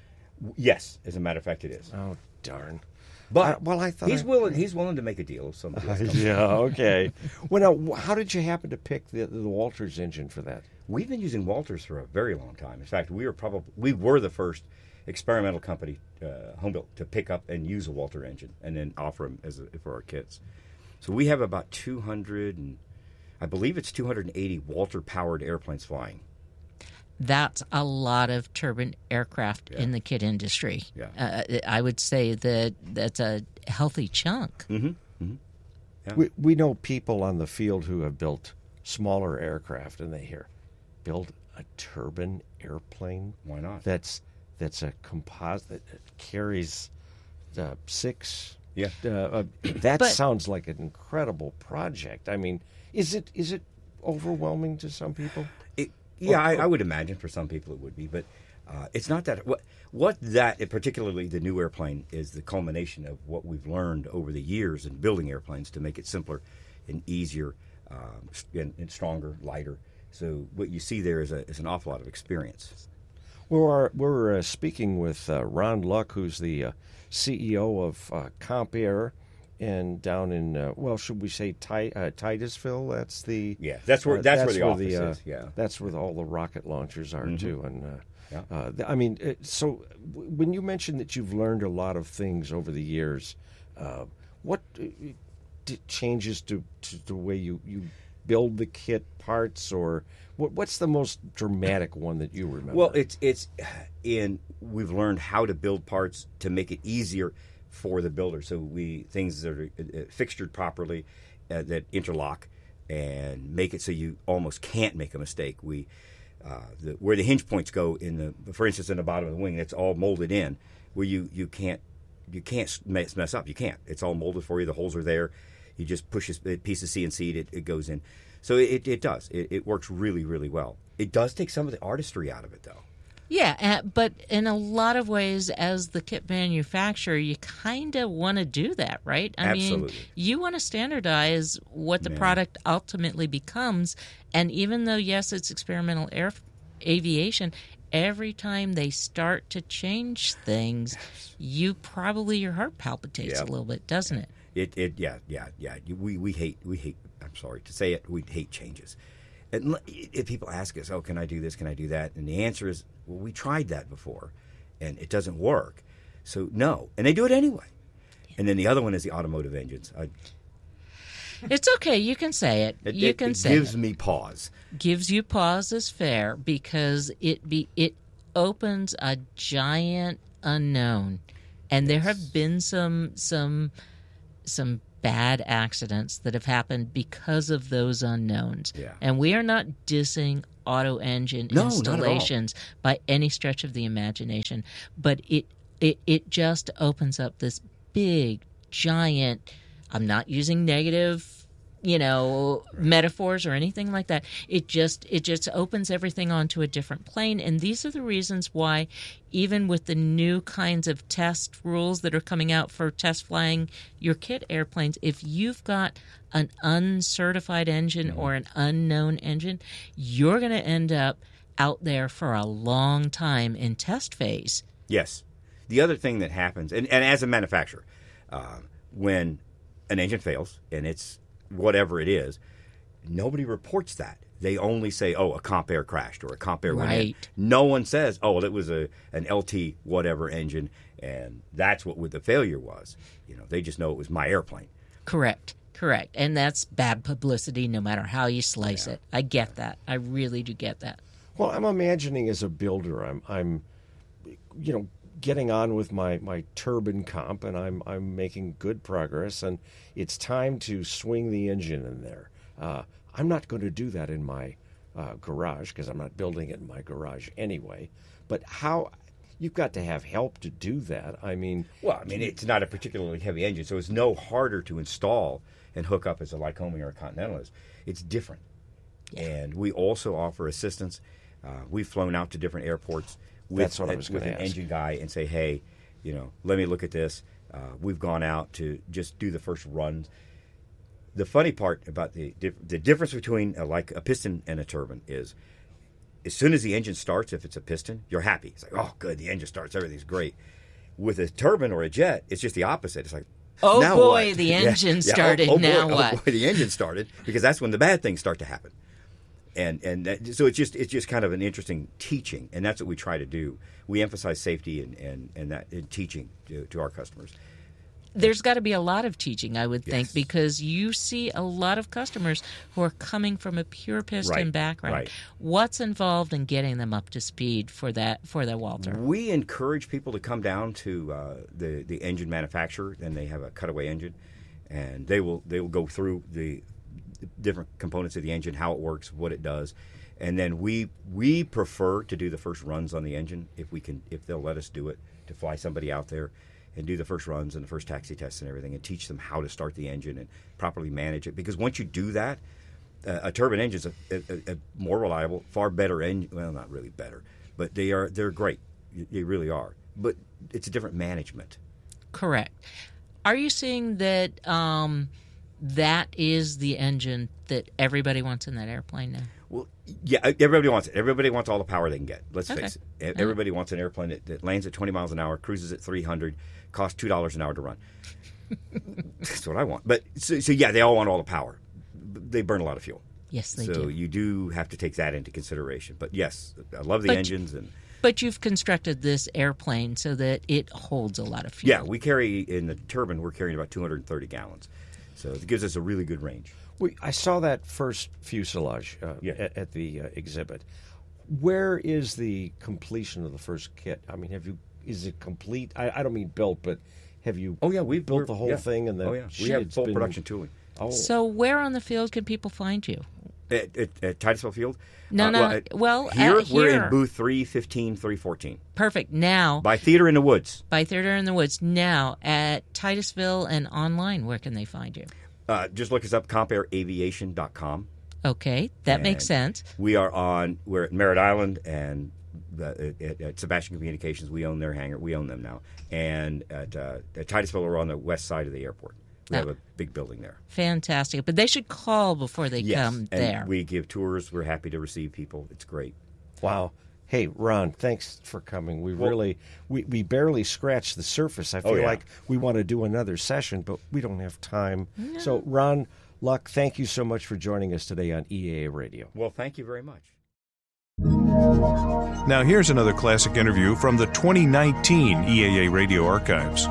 Yes, as a matter of fact, it is. Oh darn! But I- well, I thought he's I- willing. He's willing to make a deal. If somebody else comes. Yeah, okay. Well, now, how did you happen to pick the, the Walters engine for that? We've been using Walters for a very long time. In fact, we were probably we were the first experimental company, uh, home built, to pick up and use a Walter engine and then offer them as a, for our kits. So we have about two hundred and I believe it's two hundred eighty Walter powered airplanes flying. That's a lot of turbine aircraft Yeah. in the kit industry. Yeah. Uh, I would say that that's a healthy chunk. Mm-hmm. Mm-hmm. Yeah. We we know people on the field who have built smaller aircraft, and they hear build a turbine airplane. Why not? That's that's a composite that carries uh, six. Yeah. Uh, uh, that But- sounds like an incredible project. I mean, is it is it overwhelming to some people? It, yeah, I, I would imagine for some people it would be, but uh, it's not that. What what that, particularly the new airplane, is the culmination of what we've learned over the years in building airplanes to make it simpler and easier um, and, and stronger, lighter. So what you see there is a is an awful lot of experience. We're we're uh, speaking with uh, Ron Luck, who's the uh, C E O of uh, Comp Air, and down in uh, well, should we say Ti- uh, Titusville? That's the Yeah, that's where- uh, that's where the office uh, is, yeah. that's where all the rocket launchers are Mhm. too. And uh, Yeah. uh, th- I mean, uh, so w- when you mentioned that you've learned a lot of things over the years, uh, what uh, d- changes to, to the way you, you build the kit parts, or what, what's the most dramatic one that you remember? Well, it's it's in we've learned how to build parts to make it easier for the builder. So we things that are uh, fixtured properly, uh, that interlock and make it so you almost can't make a mistake. We uh, the, where the hinge points go in the, for instance, in the bottom of the wing, it's all molded in, where you, you can't you can't mess, mess up. You can't. It's all molded for you. The holes are there. You just push a piece of C N C, it, it goes in. So it, it does. It, it works really, really well. It does take some of the artistry out of it, though. Yeah, uh, but in a lot of ways, as the kit manufacturer, you kind of want to do that, right? I Absolutely. mean, you want to standardize what the Yeah. product ultimately becomes. And even though, yes, it's experimental air aviation, every time they start to change things, you probably, your heart palpitates Yeah. a little bit, doesn't it? It, it, yeah, yeah, yeah. We, we hate, we hate. I'm sorry to say it. We hate changes, And if people ask us, oh, can I do this? Can I do that? And the answer is, well, we tried that before, and it doesn't work. So, no. And they do it anyway. And then the other one is the automotive engines. I, It's okay. You can say it. it you it, can it say gives it. me pause. Gives you pause is fair because it be it opens a giant unknown, and there have been some some some bad accidents that have happened because of those unknowns. Yeah. And we are not dissing auto engine No, not at all. installations by any stretch of the imagination, but it it it just opens up this big giant. I'm not using negative, you know, right. metaphors or anything like that. It just it just opens everything onto a different plane. And these are the reasons why, even with the new kinds of test rules that are coming out for test flying your kit airplanes, if you've got an uncertified engine mm-hmm. or an unknown engine, you're going to end up out there for a long time in test phase. Yes. The other thing that happens, and, and as a manufacturer, uh, when an engine fails, and it's whatever it is, nobody reports that. They only say, oh, a comp air crashed or a comp air went in. Right. No one says, oh, well, it was a an L T whatever engine, and that's what the failure was. You know, they just know it was my airplane. Correct. Correct. And that's bad publicity no matter how you slice yeah. it. I get that. I really do get that. Well, I'm imagining as a builder, I'm, I'm you know, getting on with my, my turbine comp, and I'm I'm making good progress, and it's time to swing the engine in there. Uh, I'm not going to do that in my uh, garage because I'm not building it in my garage anyway. But how you've got to have help to do that. I mean, well, I mean, it's not a particularly heavy engine, so it's no harder to install and hook up as a Lycoming or a Continental is. It's different, yeah. And we also offer assistance. Uh, we've flown out to different airports. With, That's what I was with going an to ask. engine guy and say, hey, you know, let me look at this. Uh, we've gone out to just do the first runs. The funny part about the the difference between a, like a piston and a turbine is, as soon as the engine starts, if it's a piston, you're happy. It's like, oh, good, the engine starts, everything's great. With a turbine or a jet, it's just the opposite. It's like, oh now boy, what? the Yeah, engine yeah, started. Oh, oh now boy, what? Oh boy, the engine started, because that's when the bad things start to happen. And and that, so it's just it's just kind of an interesting teaching, and that's what we try to do. We emphasize safety and and, and that in teaching to, to our customers. There's got to be a lot of teaching, I would think, Yes. because you see a lot of customers who are coming from a pure piston Right, background. right. What's involved in getting them up to speed for that for their Walter? We encourage people to come down to uh, the the engine manufacturer, and they have a cutaway engine, and they will they will go through the different components of the engine, how it works, what it does, and then we we prefer to do the first runs on the engine if we can, if they'll let us do it, to fly somebody out there and do the first runs and the first taxi tests and everything, and teach them how to start the engine and properly manage it. Because once you do that, uh, a turbine engine is a, a, a more reliable, far better engine. Well, not really better, but they are they're great. They really are. But it's a different management. Correct. Are you seeing that um, that is the engine that everybody wants in that airplane now? Well, yeah, everybody wants it. Everybody wants all the power they can get. Let's Okay. face it. Everybody wants an airplane that, that lands at twenty miles an hour, cruises at three hundred, costs two dollars an hour to run. That's what I want. But so, so, yeah, they all want all the power. They burn a lot of fuel. Yes, they so do. you do have to take that into consideration. But yes, I love the But- engines. and But you've constructed this airplane so that it holds a lot of fuel. Yeah, we carry, in the turbine, we're carrying about two hundred thirty gallons. So it gives us a really good range. We, I saw that first fuselage uh, Yeah. at, at the uh, exhibit. Where is the completion of the first kit? I mean, have you? Is it complete? I, I don't mean built, but have you? Oh yeah, we've built we're- the whole yeah. thing, and the oh yeah, we shit, have it's full been- production tooling. Oh, So where on the field can people find you? At, at, at Titusville Field? No, Uh, no. Well, at- well, here, at- we're here. in booth three fifteen, three fourteen. Perfect. Now, By Theater in the Woods. by Theater in the Woods. Now, at Titusville and online, where can they find you? Uh, just look us up, comp air aviation dot com. Okay, that makes And sense. We are on, we're at Merritt Island and the, at, at Sebastian Communications. We own their hangar. We own them now. And at, uh, at Titusville, we're on the west side of the airport. We Ah. have a big building there. Fantastic. But they should call before they Yes, come and there. we give tours. We're happy to receive people. It's great. wow. Hey, Ron, thanks for coming. We Well- really, we, we barely scratched the surface. I feel Oh, yeah. like we want to do another session, but we don't have time. So, Ron Luck, thank you so much for joining us today on E A A Radio. Well, thank you very much. Now here's another classic interview from the twenty nineteen E A A Radio Archives.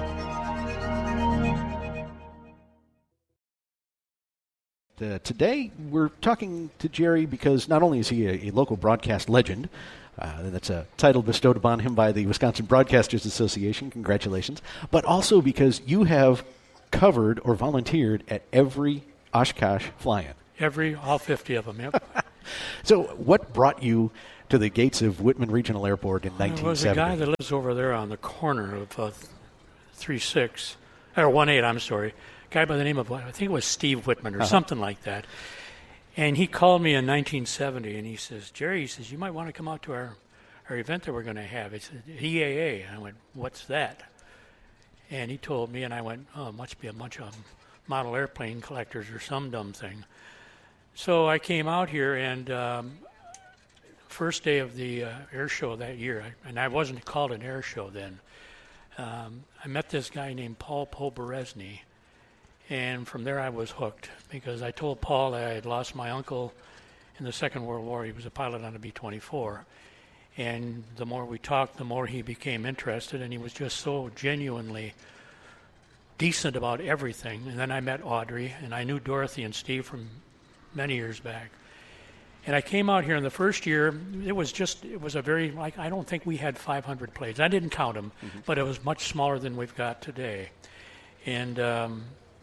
Uh, today, we're talking to Jerry because not only is he a, a local broadcast legend, uh, that's a title bestowed upon him by the Wisconsin Broadcasters Association, congratulations, but also because you have covered or volunteered at every Oshkosh fly-in. Every, all fifty of them, yep. So what brought you to the gates of Whitman Regional Airport in nineteen seventy? There was a guy that lives over there on the corner of uh, three six, or one eight, I'm sorry. Guy by the name of, I think it was Steve Whitman or uh-huh. something like that. And he called me in nineteen seventy, and he says, Jerry, he says, you might want to come out to our, our event that we're going to have. It's E A A. And I went, what's that? And he told me, and I went, oh, it must be a bunch of model airplane collectors or some dumb thing. So I came out here, and um, first day of the uh, air show that year, I, and I wasn't called an air show then, um, I met this guy named Paul Poberezny. And from there I was hooked because I told Paul that I had lost my uncle in the Second World War. He was a pilot on a B twenty-four. And the more we talked, the more he became interested, and he was just so genuinely decent about everything. And then I met Audrey, and I knew Dorothy and Steve from many years back. And I came out here in the first year, it was just, it was a very, like, I don't think we had five hundred planes. I didn't count them, mm-hmm. but it was much smaller than we've got today. And um,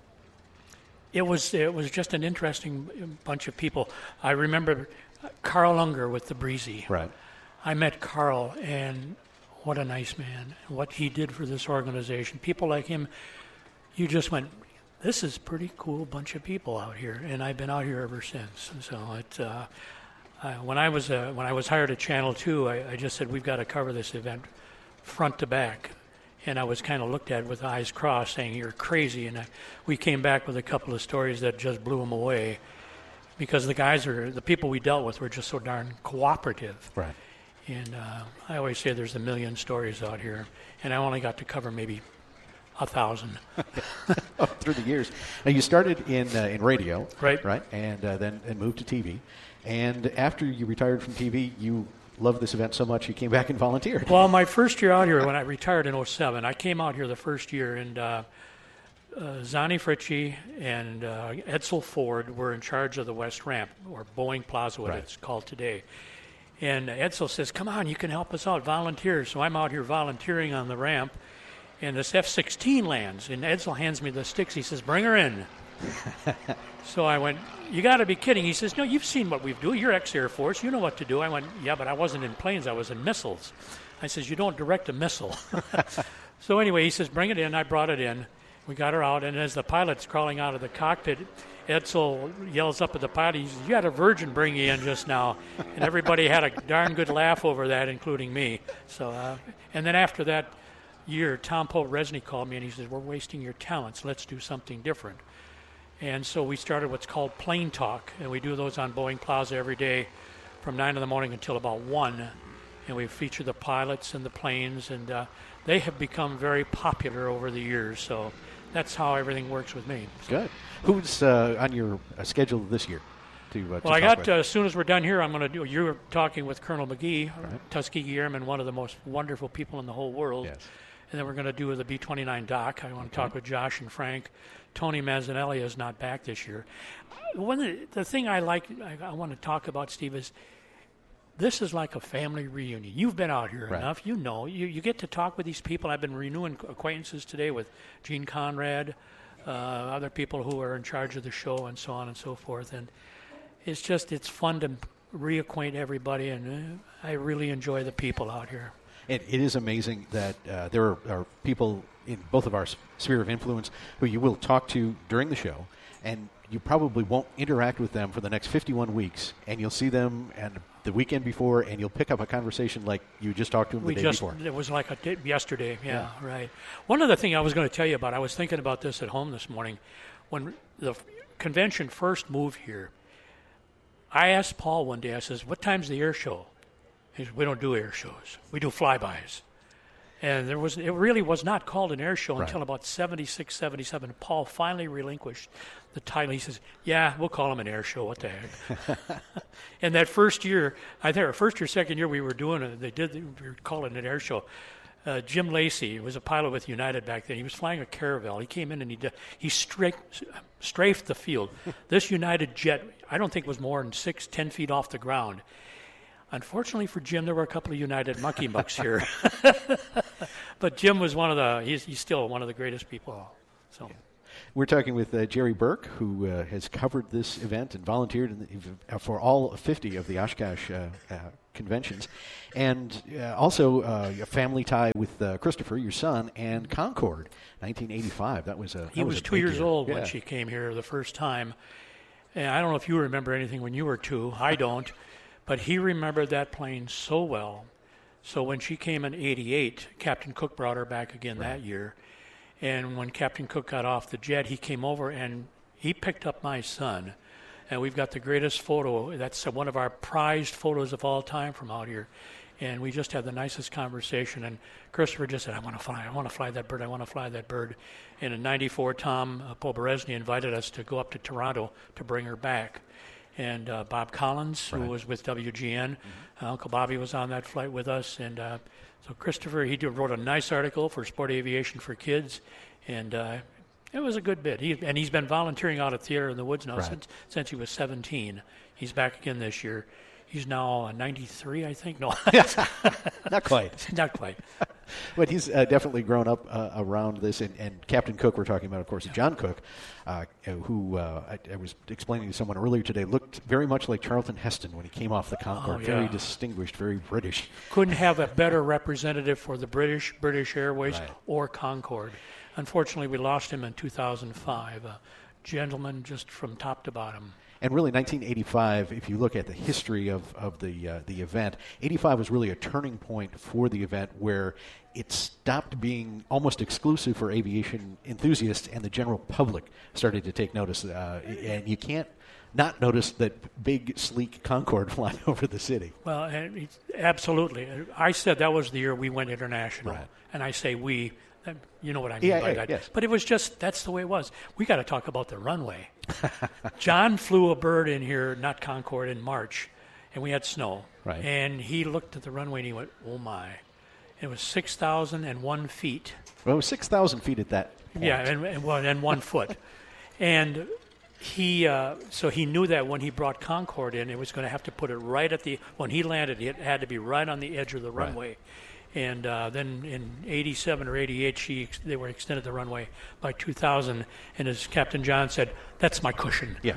It was it was just an interesting bunch of people. I remember Carl Unger with the Breezy. Right. I met Carl, and what a nice man. What he did for this organization. People like him, you just went, this is a pretty cool bunch of people out here, and I've been out here ever since. And so it, uh, uh, when I was uh, when I was hired at Channel two, I, I just said, we've got to cover this event front to back. And I was kind of looked at with eyes crossed, saying, you're crazy. And I, we came back with a couple of stories that just blew them away because the guys are, the people we dealt with were just so darn cooperative. Right. And uh, I always say there's a million stories out here, and I only got to cover maybe a thousand. Through the years. Now, you started in uh, in radio. Right. Right, and uh, then and moved to T V. And after you retired from T V, you loved this event so much you came back and volunteered. Well, my first year out here, when I retired in oh seven, I came out here the first year, and uh, uh, Zani Fritchie and uh, Edsel Ford were in charge of the West Ramp, or Boeing Plaza, what right. it's called today. And Edsel says, come on, you can help us out, volunteer. So I'm out here volunteering on the ramp, and this F sixteen lands, and Edsel hands me the sticks. He says, bring her in. So I went, you got to be kidding. He says, no, you've seen what we do. You're ex-Air Force. You know what to do. I went, yeah, but I wasn't in planes. I was in missiles. I says, you don't direct a missile. So anyway, he says, bring it in. I brought it in. We got her out, and as the pilot's crawling out of the cockpit, Edsel yells up at the pilot, he says, you had a virgin bring you in just now. And everybody had a darn good laugh over that, including me. So, uh, and then after that year, Tom Poberezny called me, and he says, we're wasting your talents. Let's do something different. And so we started what's called Plane Talk, and we do those on Boeing Plaza every day from nine in the morning until about one. And we feature the pilots and the planes, and uh, they have become very popular over the years. So that's how everything works with me. So. Good. Who's uh, on your uh, schedule this year? To, uh, well, to I got, uh, with? as soon as we're done here, I'm going to do, you're talking with Colonel McGee, right. Tuskegee Airman, one of the most wonderful people in the whole world. Yes. And then we're going to do the B twenty-nine Doc. I want to okay. talk with Josh and Frank. Tony Mazzanelli is not back this year. One of the, the thing I like, I, I want to talk about, Steve, is this is like a family reunion. You've been out here right. enough. You know. You, you get to talk with these people. I've been renewing acquaintances today with Gene Conrad, uh, other people who are in charge of the show, and so on and so forth. And it's just, it's fun to reacquaint everybody, and uh, I really enjoy the people out here. It, it is amazing that uh, there are, are people in both of our sphere of influence who you will talk to during the show, and you probably won't interact with them for the next fifty-one weeks, and you'll see them and the weekend before, and you'll pick up a conversation like you just talked to them we the day just, before. It was like a day, yesterday, yeah, yeah, right. One other thing I was going to tell you about, I was thinking about this at home this morning. When the convention first moved here, I asked Paul one day, I says, what time's the air show? He said, we don't do air shows. We do flybys. And there was it really was not called an air show Right. until about seventy-six, seventy-seven. Paul finally relinquished the title. He says, yeah, we'll call him an air show. What the heck? And that first year, I think our first or second year we were doing it, they did, we were calling it an air show. Uh, Jim Lacey was a pilot with United back then. He was flying a Caravel. He came in and he did, he strafed, strafed the field. This United jet, I don't think was more than six, ten feet off the ground. Unfortunately for Jim, there were a couple of United mucky mucks here. But Jim was one of the, he's, he's still one of the greatest people. So. Yeah. We're talking with uh, Jerry Burke, who uh, has covered this event and volunteered in the, uh, for all fifty of the Oshkosh uh, uh, conventions. And uh, also uh, a family tie with uh, Christopher, your son, and Concorde, nineteen eighty-five. That was a He that was, was a two big years year. old Yeah. when she came here the first time. And I don't know if you remember anything when you were two. I don't. But he remembered that plane so well. So when she came in eighty-eight, Captain Cook brought her back again Right. that year. And when Captain Cook got off the jet, he came over and he picked up my son. And we've got the greatest photo. That's one of our prized photos of all time from out here. And we just had the nicest conversation. And Christopher just said, I want to fly. I want to fly that bird. I want to fly that bird. And in ninety-four, Tom uh, Poberezny invited us to go up to Toronto to bring her back. And uh, Bob Collins, Right. who was with W G N, uh, Uncle Bobby was on that flight with us. And uh, so Christopher, he did, wrote a nice article for Sport Aviation for Kids. And uh, it was a good bit. He, and he's been volunteering out at Theater in the Woods now Right. since, since he was seventeen. He's back again this year. He's now uh, ninety-three, I think. No, Not quite. Not quite. But he's uh, definitely grown up uh, around this. And, and Captain Cook, we're talking about, of course, John Cook, uh, who uh, I, I was explaining to someone earlier today, looked very much like Charlton Heston when he came off the Concorde. Oh, yeah. Very distinguished, very British. Couldn't have a better representative for the British, British Airways Right. or Concorde. Unfortunately, we lost him in two thousand five. A gentleman just from top to bottom. And really, nineteen eighty-five, if you look at the history of, of the uh, the event, eighty-five was really a turning point for the event where it stopped being almost exclusive for aviation enthusiasts and the general public started to take notice. Uh, and you can't not notice that big, sleek Concorde flying over the city. Well, and it's, absolutely. I said that was the year we went international. Right. And I say we, you know what I mean Yeah, by yeah, that. yes. But it was just, that's the way it was. We got to talk about the runway. John flew a bird in here, not Concorde, in March, and we had snow. Right. And he looked at the runway and he went, oh my. It was six thousand one feet. Well, it was six thousand feet at that point. Yeah, and, and, well, and one foot. And he, uh, so he knew that when he brought Concorde in, it was going to have to put it right at the, when he landed, it had to be right on the edge of the Right. runway. And uh, then in eighty-seven or eighty-eight, she they were extended the runway by two thousand. And as Captain John said, that's my cushion. Yeah.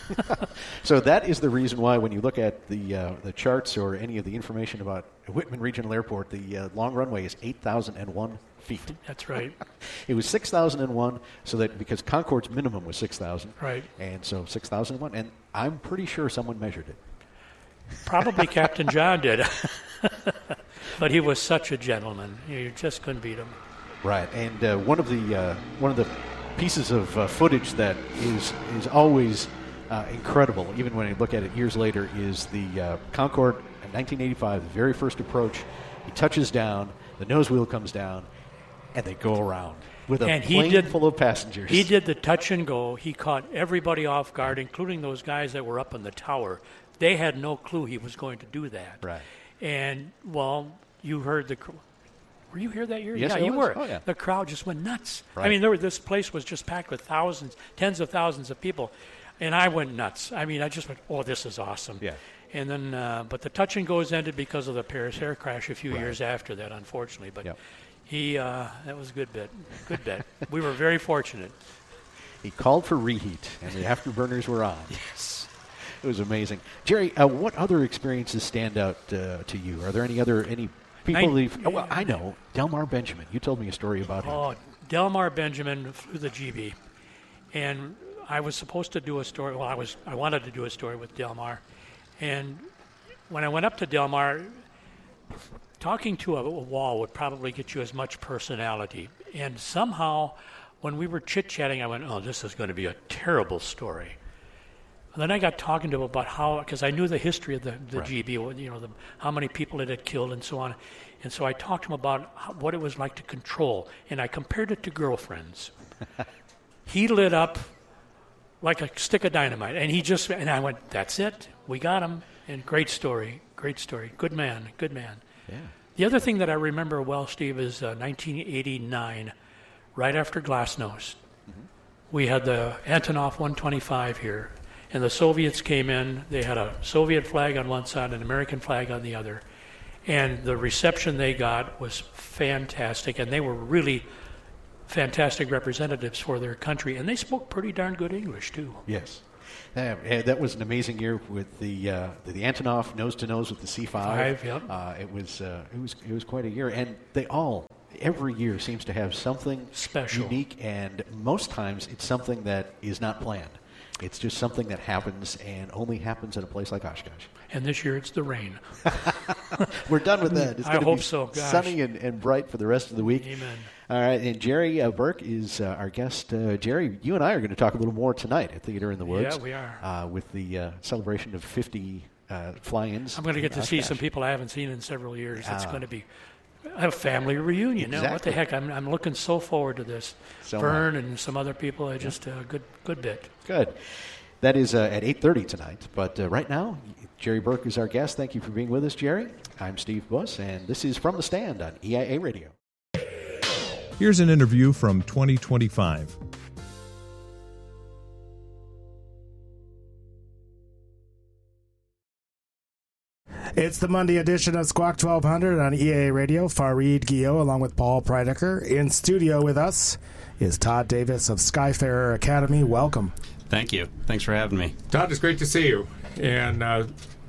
So that is the reason why when you look at the uh, the charts or any of the information about Whitman Regional Airport, the uh, long runway is eight thousand one feet. That's right. It was six thousand one, so that because Concorde's minimum was six thousand. Right. And so six thousand one, and I'm pretty sure someone measured it. Probably Captain John did. But he was such a gentleman. You just couldn't beat him. Right, and uh, one of the uh, one of the pieces of uh, footage that is is always uh, incredible, even when I look at it years later, is the uh, Concorde in nineteen eighty-five, the very first approach. He touches down, the nose wheel comes down, and they go around with a and plane he did, full of passengers. He did the touch and go. He caught everybody off guard, including those guys that were up in the tower. They had no clue he was going to do that. Right. And, well, you heard the... Were you here that year? Yes, yeah, I you was. were. Oh, yeah. The crowd just went nuts. I Right. mean, there were, this place was just packed with thousands, tens of thousands of people, and I went nuts. I mean, I just went, "Oh, this is awesome!" Yeah. And then, uh, but the touch and goes ended because of the Paris air crash a few Right. years after that, unfortunately. But Yep. he, uh, that was a good bit, good bit. We were very fortunate. He called for reheat, and the afterburners were on. Yes. It was amazing. Jerry, uh, what other experiences stand out uh, to you? Are there any other any people? Nin- that you've- oh, well, I know Delmar Benjamin. You told me a story about him. Oh, Delmar Benjamin flew the G B, and I was supposed to do a story. Well, I was I wanted to do a story with Delmar, and when I went up to Delmar, talking to a, a wall would probably get you as much personality. And somehow, when we were chit chatting, I went, "Oh, this is going to be a terrible story." And then I got talking to him about how, because I knew the history of the, the Right. G B, you know, the, how many people it had killed and so on. And so I talked to him about how, what it was like to control, and I compared it to girlfriends. He lit up like a stick of dynamite, and he just, and I went, that's it, we got him. And great story, great story, good man, good man. Yeah. The other thing that I remember well, Steve, is uh, nineteen eighty-nine, right after Glasnost. Mm-hmm. We had the Antonov one twenty-five here, and the Soviets came in. They had a Soviet flag on one side and an American flag on the other. And the reception they got was fantastic, and they were really fantastic representatives for their country, and they spoke pretty darn good English, too. Yes. Uh, and that was an amazing year with the uh, the, the Antonov nose to nose with the C five. Five, yep. Uh, it was uh, it was it was quite a year, and they all every year seems to have something special, unique, and most times it's something that is not planned. It's just something that happens and only happens in a place like Oshkosh. And this year it's the rain. We're done with that. It's I gonna hope be so. Gosh. Sunny and, and bright for the rest of the week. Amen. All right, and Jerry uh, Burke is uh, our guest. Uh, Jerry, you and I are going to talk a little more tonight at Theater in the Woods. Yeah, we are. Uh, with the uh, celebration of fifty uh, fly-ins. I'm going to get to in see Oshkosh. some people I haven't seen in several years. It's Ah. going to be a family reunion. Now, what Exactly. the heck? I'm, I'm looking so forward to this. So Vern and some other people, I just a good good bit. Good. That is uh, at eight thirty tonight. But uh, right now, Jerry Burke is our guest. Thank you for being with us, Jerry. I'm Steve Buss, and this is From the Stand on E I A Radio. Here's an interview from twenty twenty-five. It's the Monday edition of Squawk twelve hundred on E A A Radio. Fareed Guillot along with Paul Preidecker. In studio with us is Todd Davis of Skyfarer Academy. Welcome. Thank you. Thanks for having me. Todd, it's great to see you. And uh,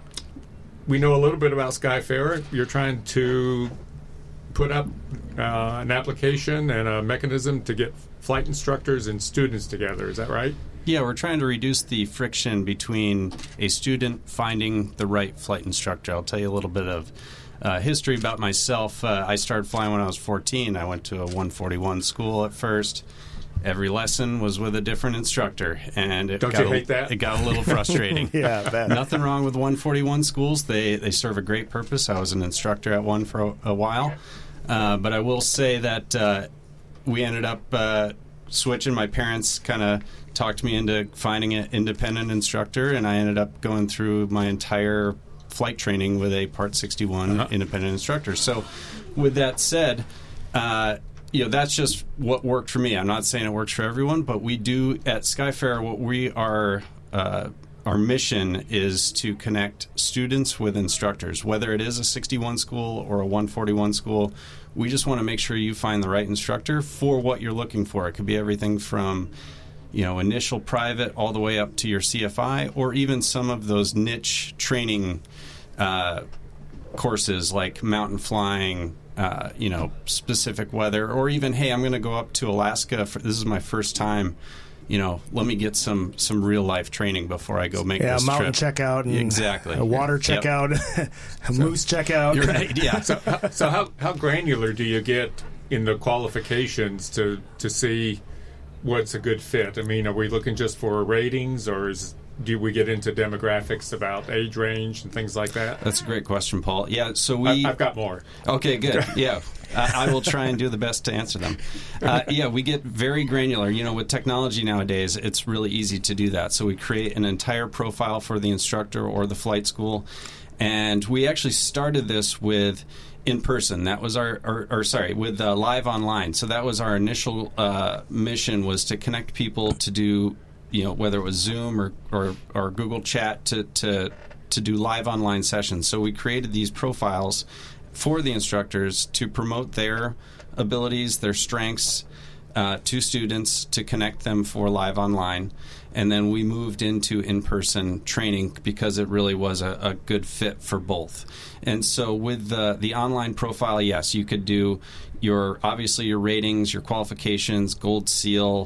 we know a little bit about Skyfarer. You're trying to put up uh, an application and a mechanism to get flight instructors and students together. Is that right? Yeah, we're trying to reduce the friction between a student finding the right flight instructor. I'll tell you a little bit of uh, history about myself. Uh, I started flying when I was fourteen. I went to a one forty-one school at first. Every lesson was with a different instructor, and it Don't got you a, hate that? It got a little frustrating. Yeah, I bet. Nothing wrong with one forty-one schools. They they serve a great purpose. I was an instructor at one for a, a while, uh, but I will say that uh, we ended up uh, switching. My parents kind of talked me into finding an independent instructor, and I ended up going through my entire flight training with a Part sixty-one uh-huh. independent instructor. So, with that said, uh, you know, that's just what worked for me. I'm not saying it works for everyone, but we do at Skyfarer what we are. Uh, our mission is to connect students with instructors, whether it is a sixty-one school or a one forty-one school. We just want to make sure you find the right instructor for what you're looking for. It could be everything from, you know, initial private all the way up to your C F I, or even some of those niche training uh, courses like mountain flying, uh, you know, specific weather, or even, hey, I'm going to go up to Alaska. For, this is my first time. You know, let me get some, some real life training before I go make yeah, this mountain trip. checkout and exactly. a water Yep. checkout, a moose checkout. You're right. Yeah. So, so how, how granular do you get in the qualifications to to see what's a good fit? I mean, are we looking just for ratings, or is do we get into demographics about age range and things like that? That's a great question, Paul. Yeah, so we... I, I've got more. Okay, good. Yeah, I, I will try and do the best to answer them. Uh, yeah, we get very granular. You know, with technology nowadays, it's really easy to do that. So we create an entire profile for the instructor or the flight school, and we actually started this with in person. That was our, or, or sorry, with uh, live online. So that was our initial uh, mission, was to connect people to do, you know, whether it was Zoom or, or, or Google Chat, to, to to do live online sessions. So we created these profiles for the instructors to promote their abilities, their strengths uh, to students, to connect them for live online. And then we moved into in-person training because it really was a, a good fit for both. And so with the, the online profile, yes, you could do your, obviously your ratings, your qualifications, Gold Seal,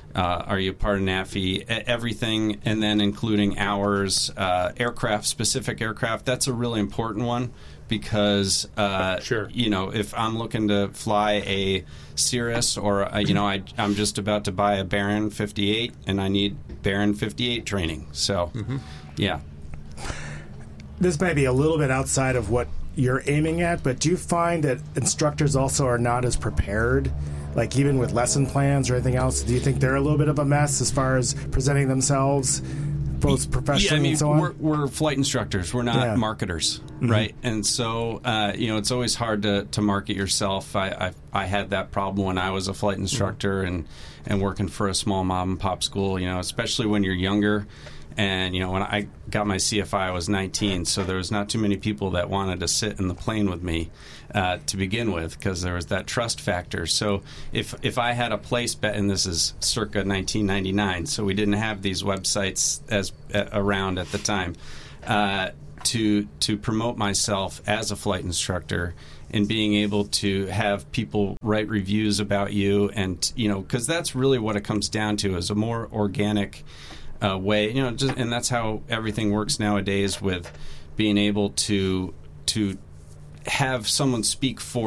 Uh, are you part of NAFI? Everything, and then including hours, uh, aircraft, specific aircraft. That's a really important one because, uh, sure. you know, if I'm looking to fly a Cirrus or, a, you know, I, I'm just about to buy a Baron fifty-eight and I need Baron fifty-eight training. So, mm-hmm. yeah. This may be a little bit outside of what you're aiming at, but do you find that instructors also are not as prepared? Like even with lesson plans or anything else, do you think they're a little bit of a mess as far as presenting themselves, both professionally yeah, I mean, and so on? We're, we're flight instructors. We're not Yeah. marketers, Mhm. right? And so, uh, you know, it's always hard to, to market yourself. I, I I had that problem when I was a flight instructor and, and working for a small mom and pop school, you know, especially when you're younger. And, you know, when I got my C F I, I was nineteen, so there was not too many people that wanted to sit in the plane with me uh, to begin with because there was that trust factor. So if if I had a place bet, and this is circa nineteen ninety-nine, so we didn't have these websites as uh, around at the time, uh, to to promote myself as a flight instructor and being able to have people write reviews about you, and, you know, because that's really what it comes down to is a more organic Uh, way, you know, just, and that's how everything works nowadays with being able to to have someone speak for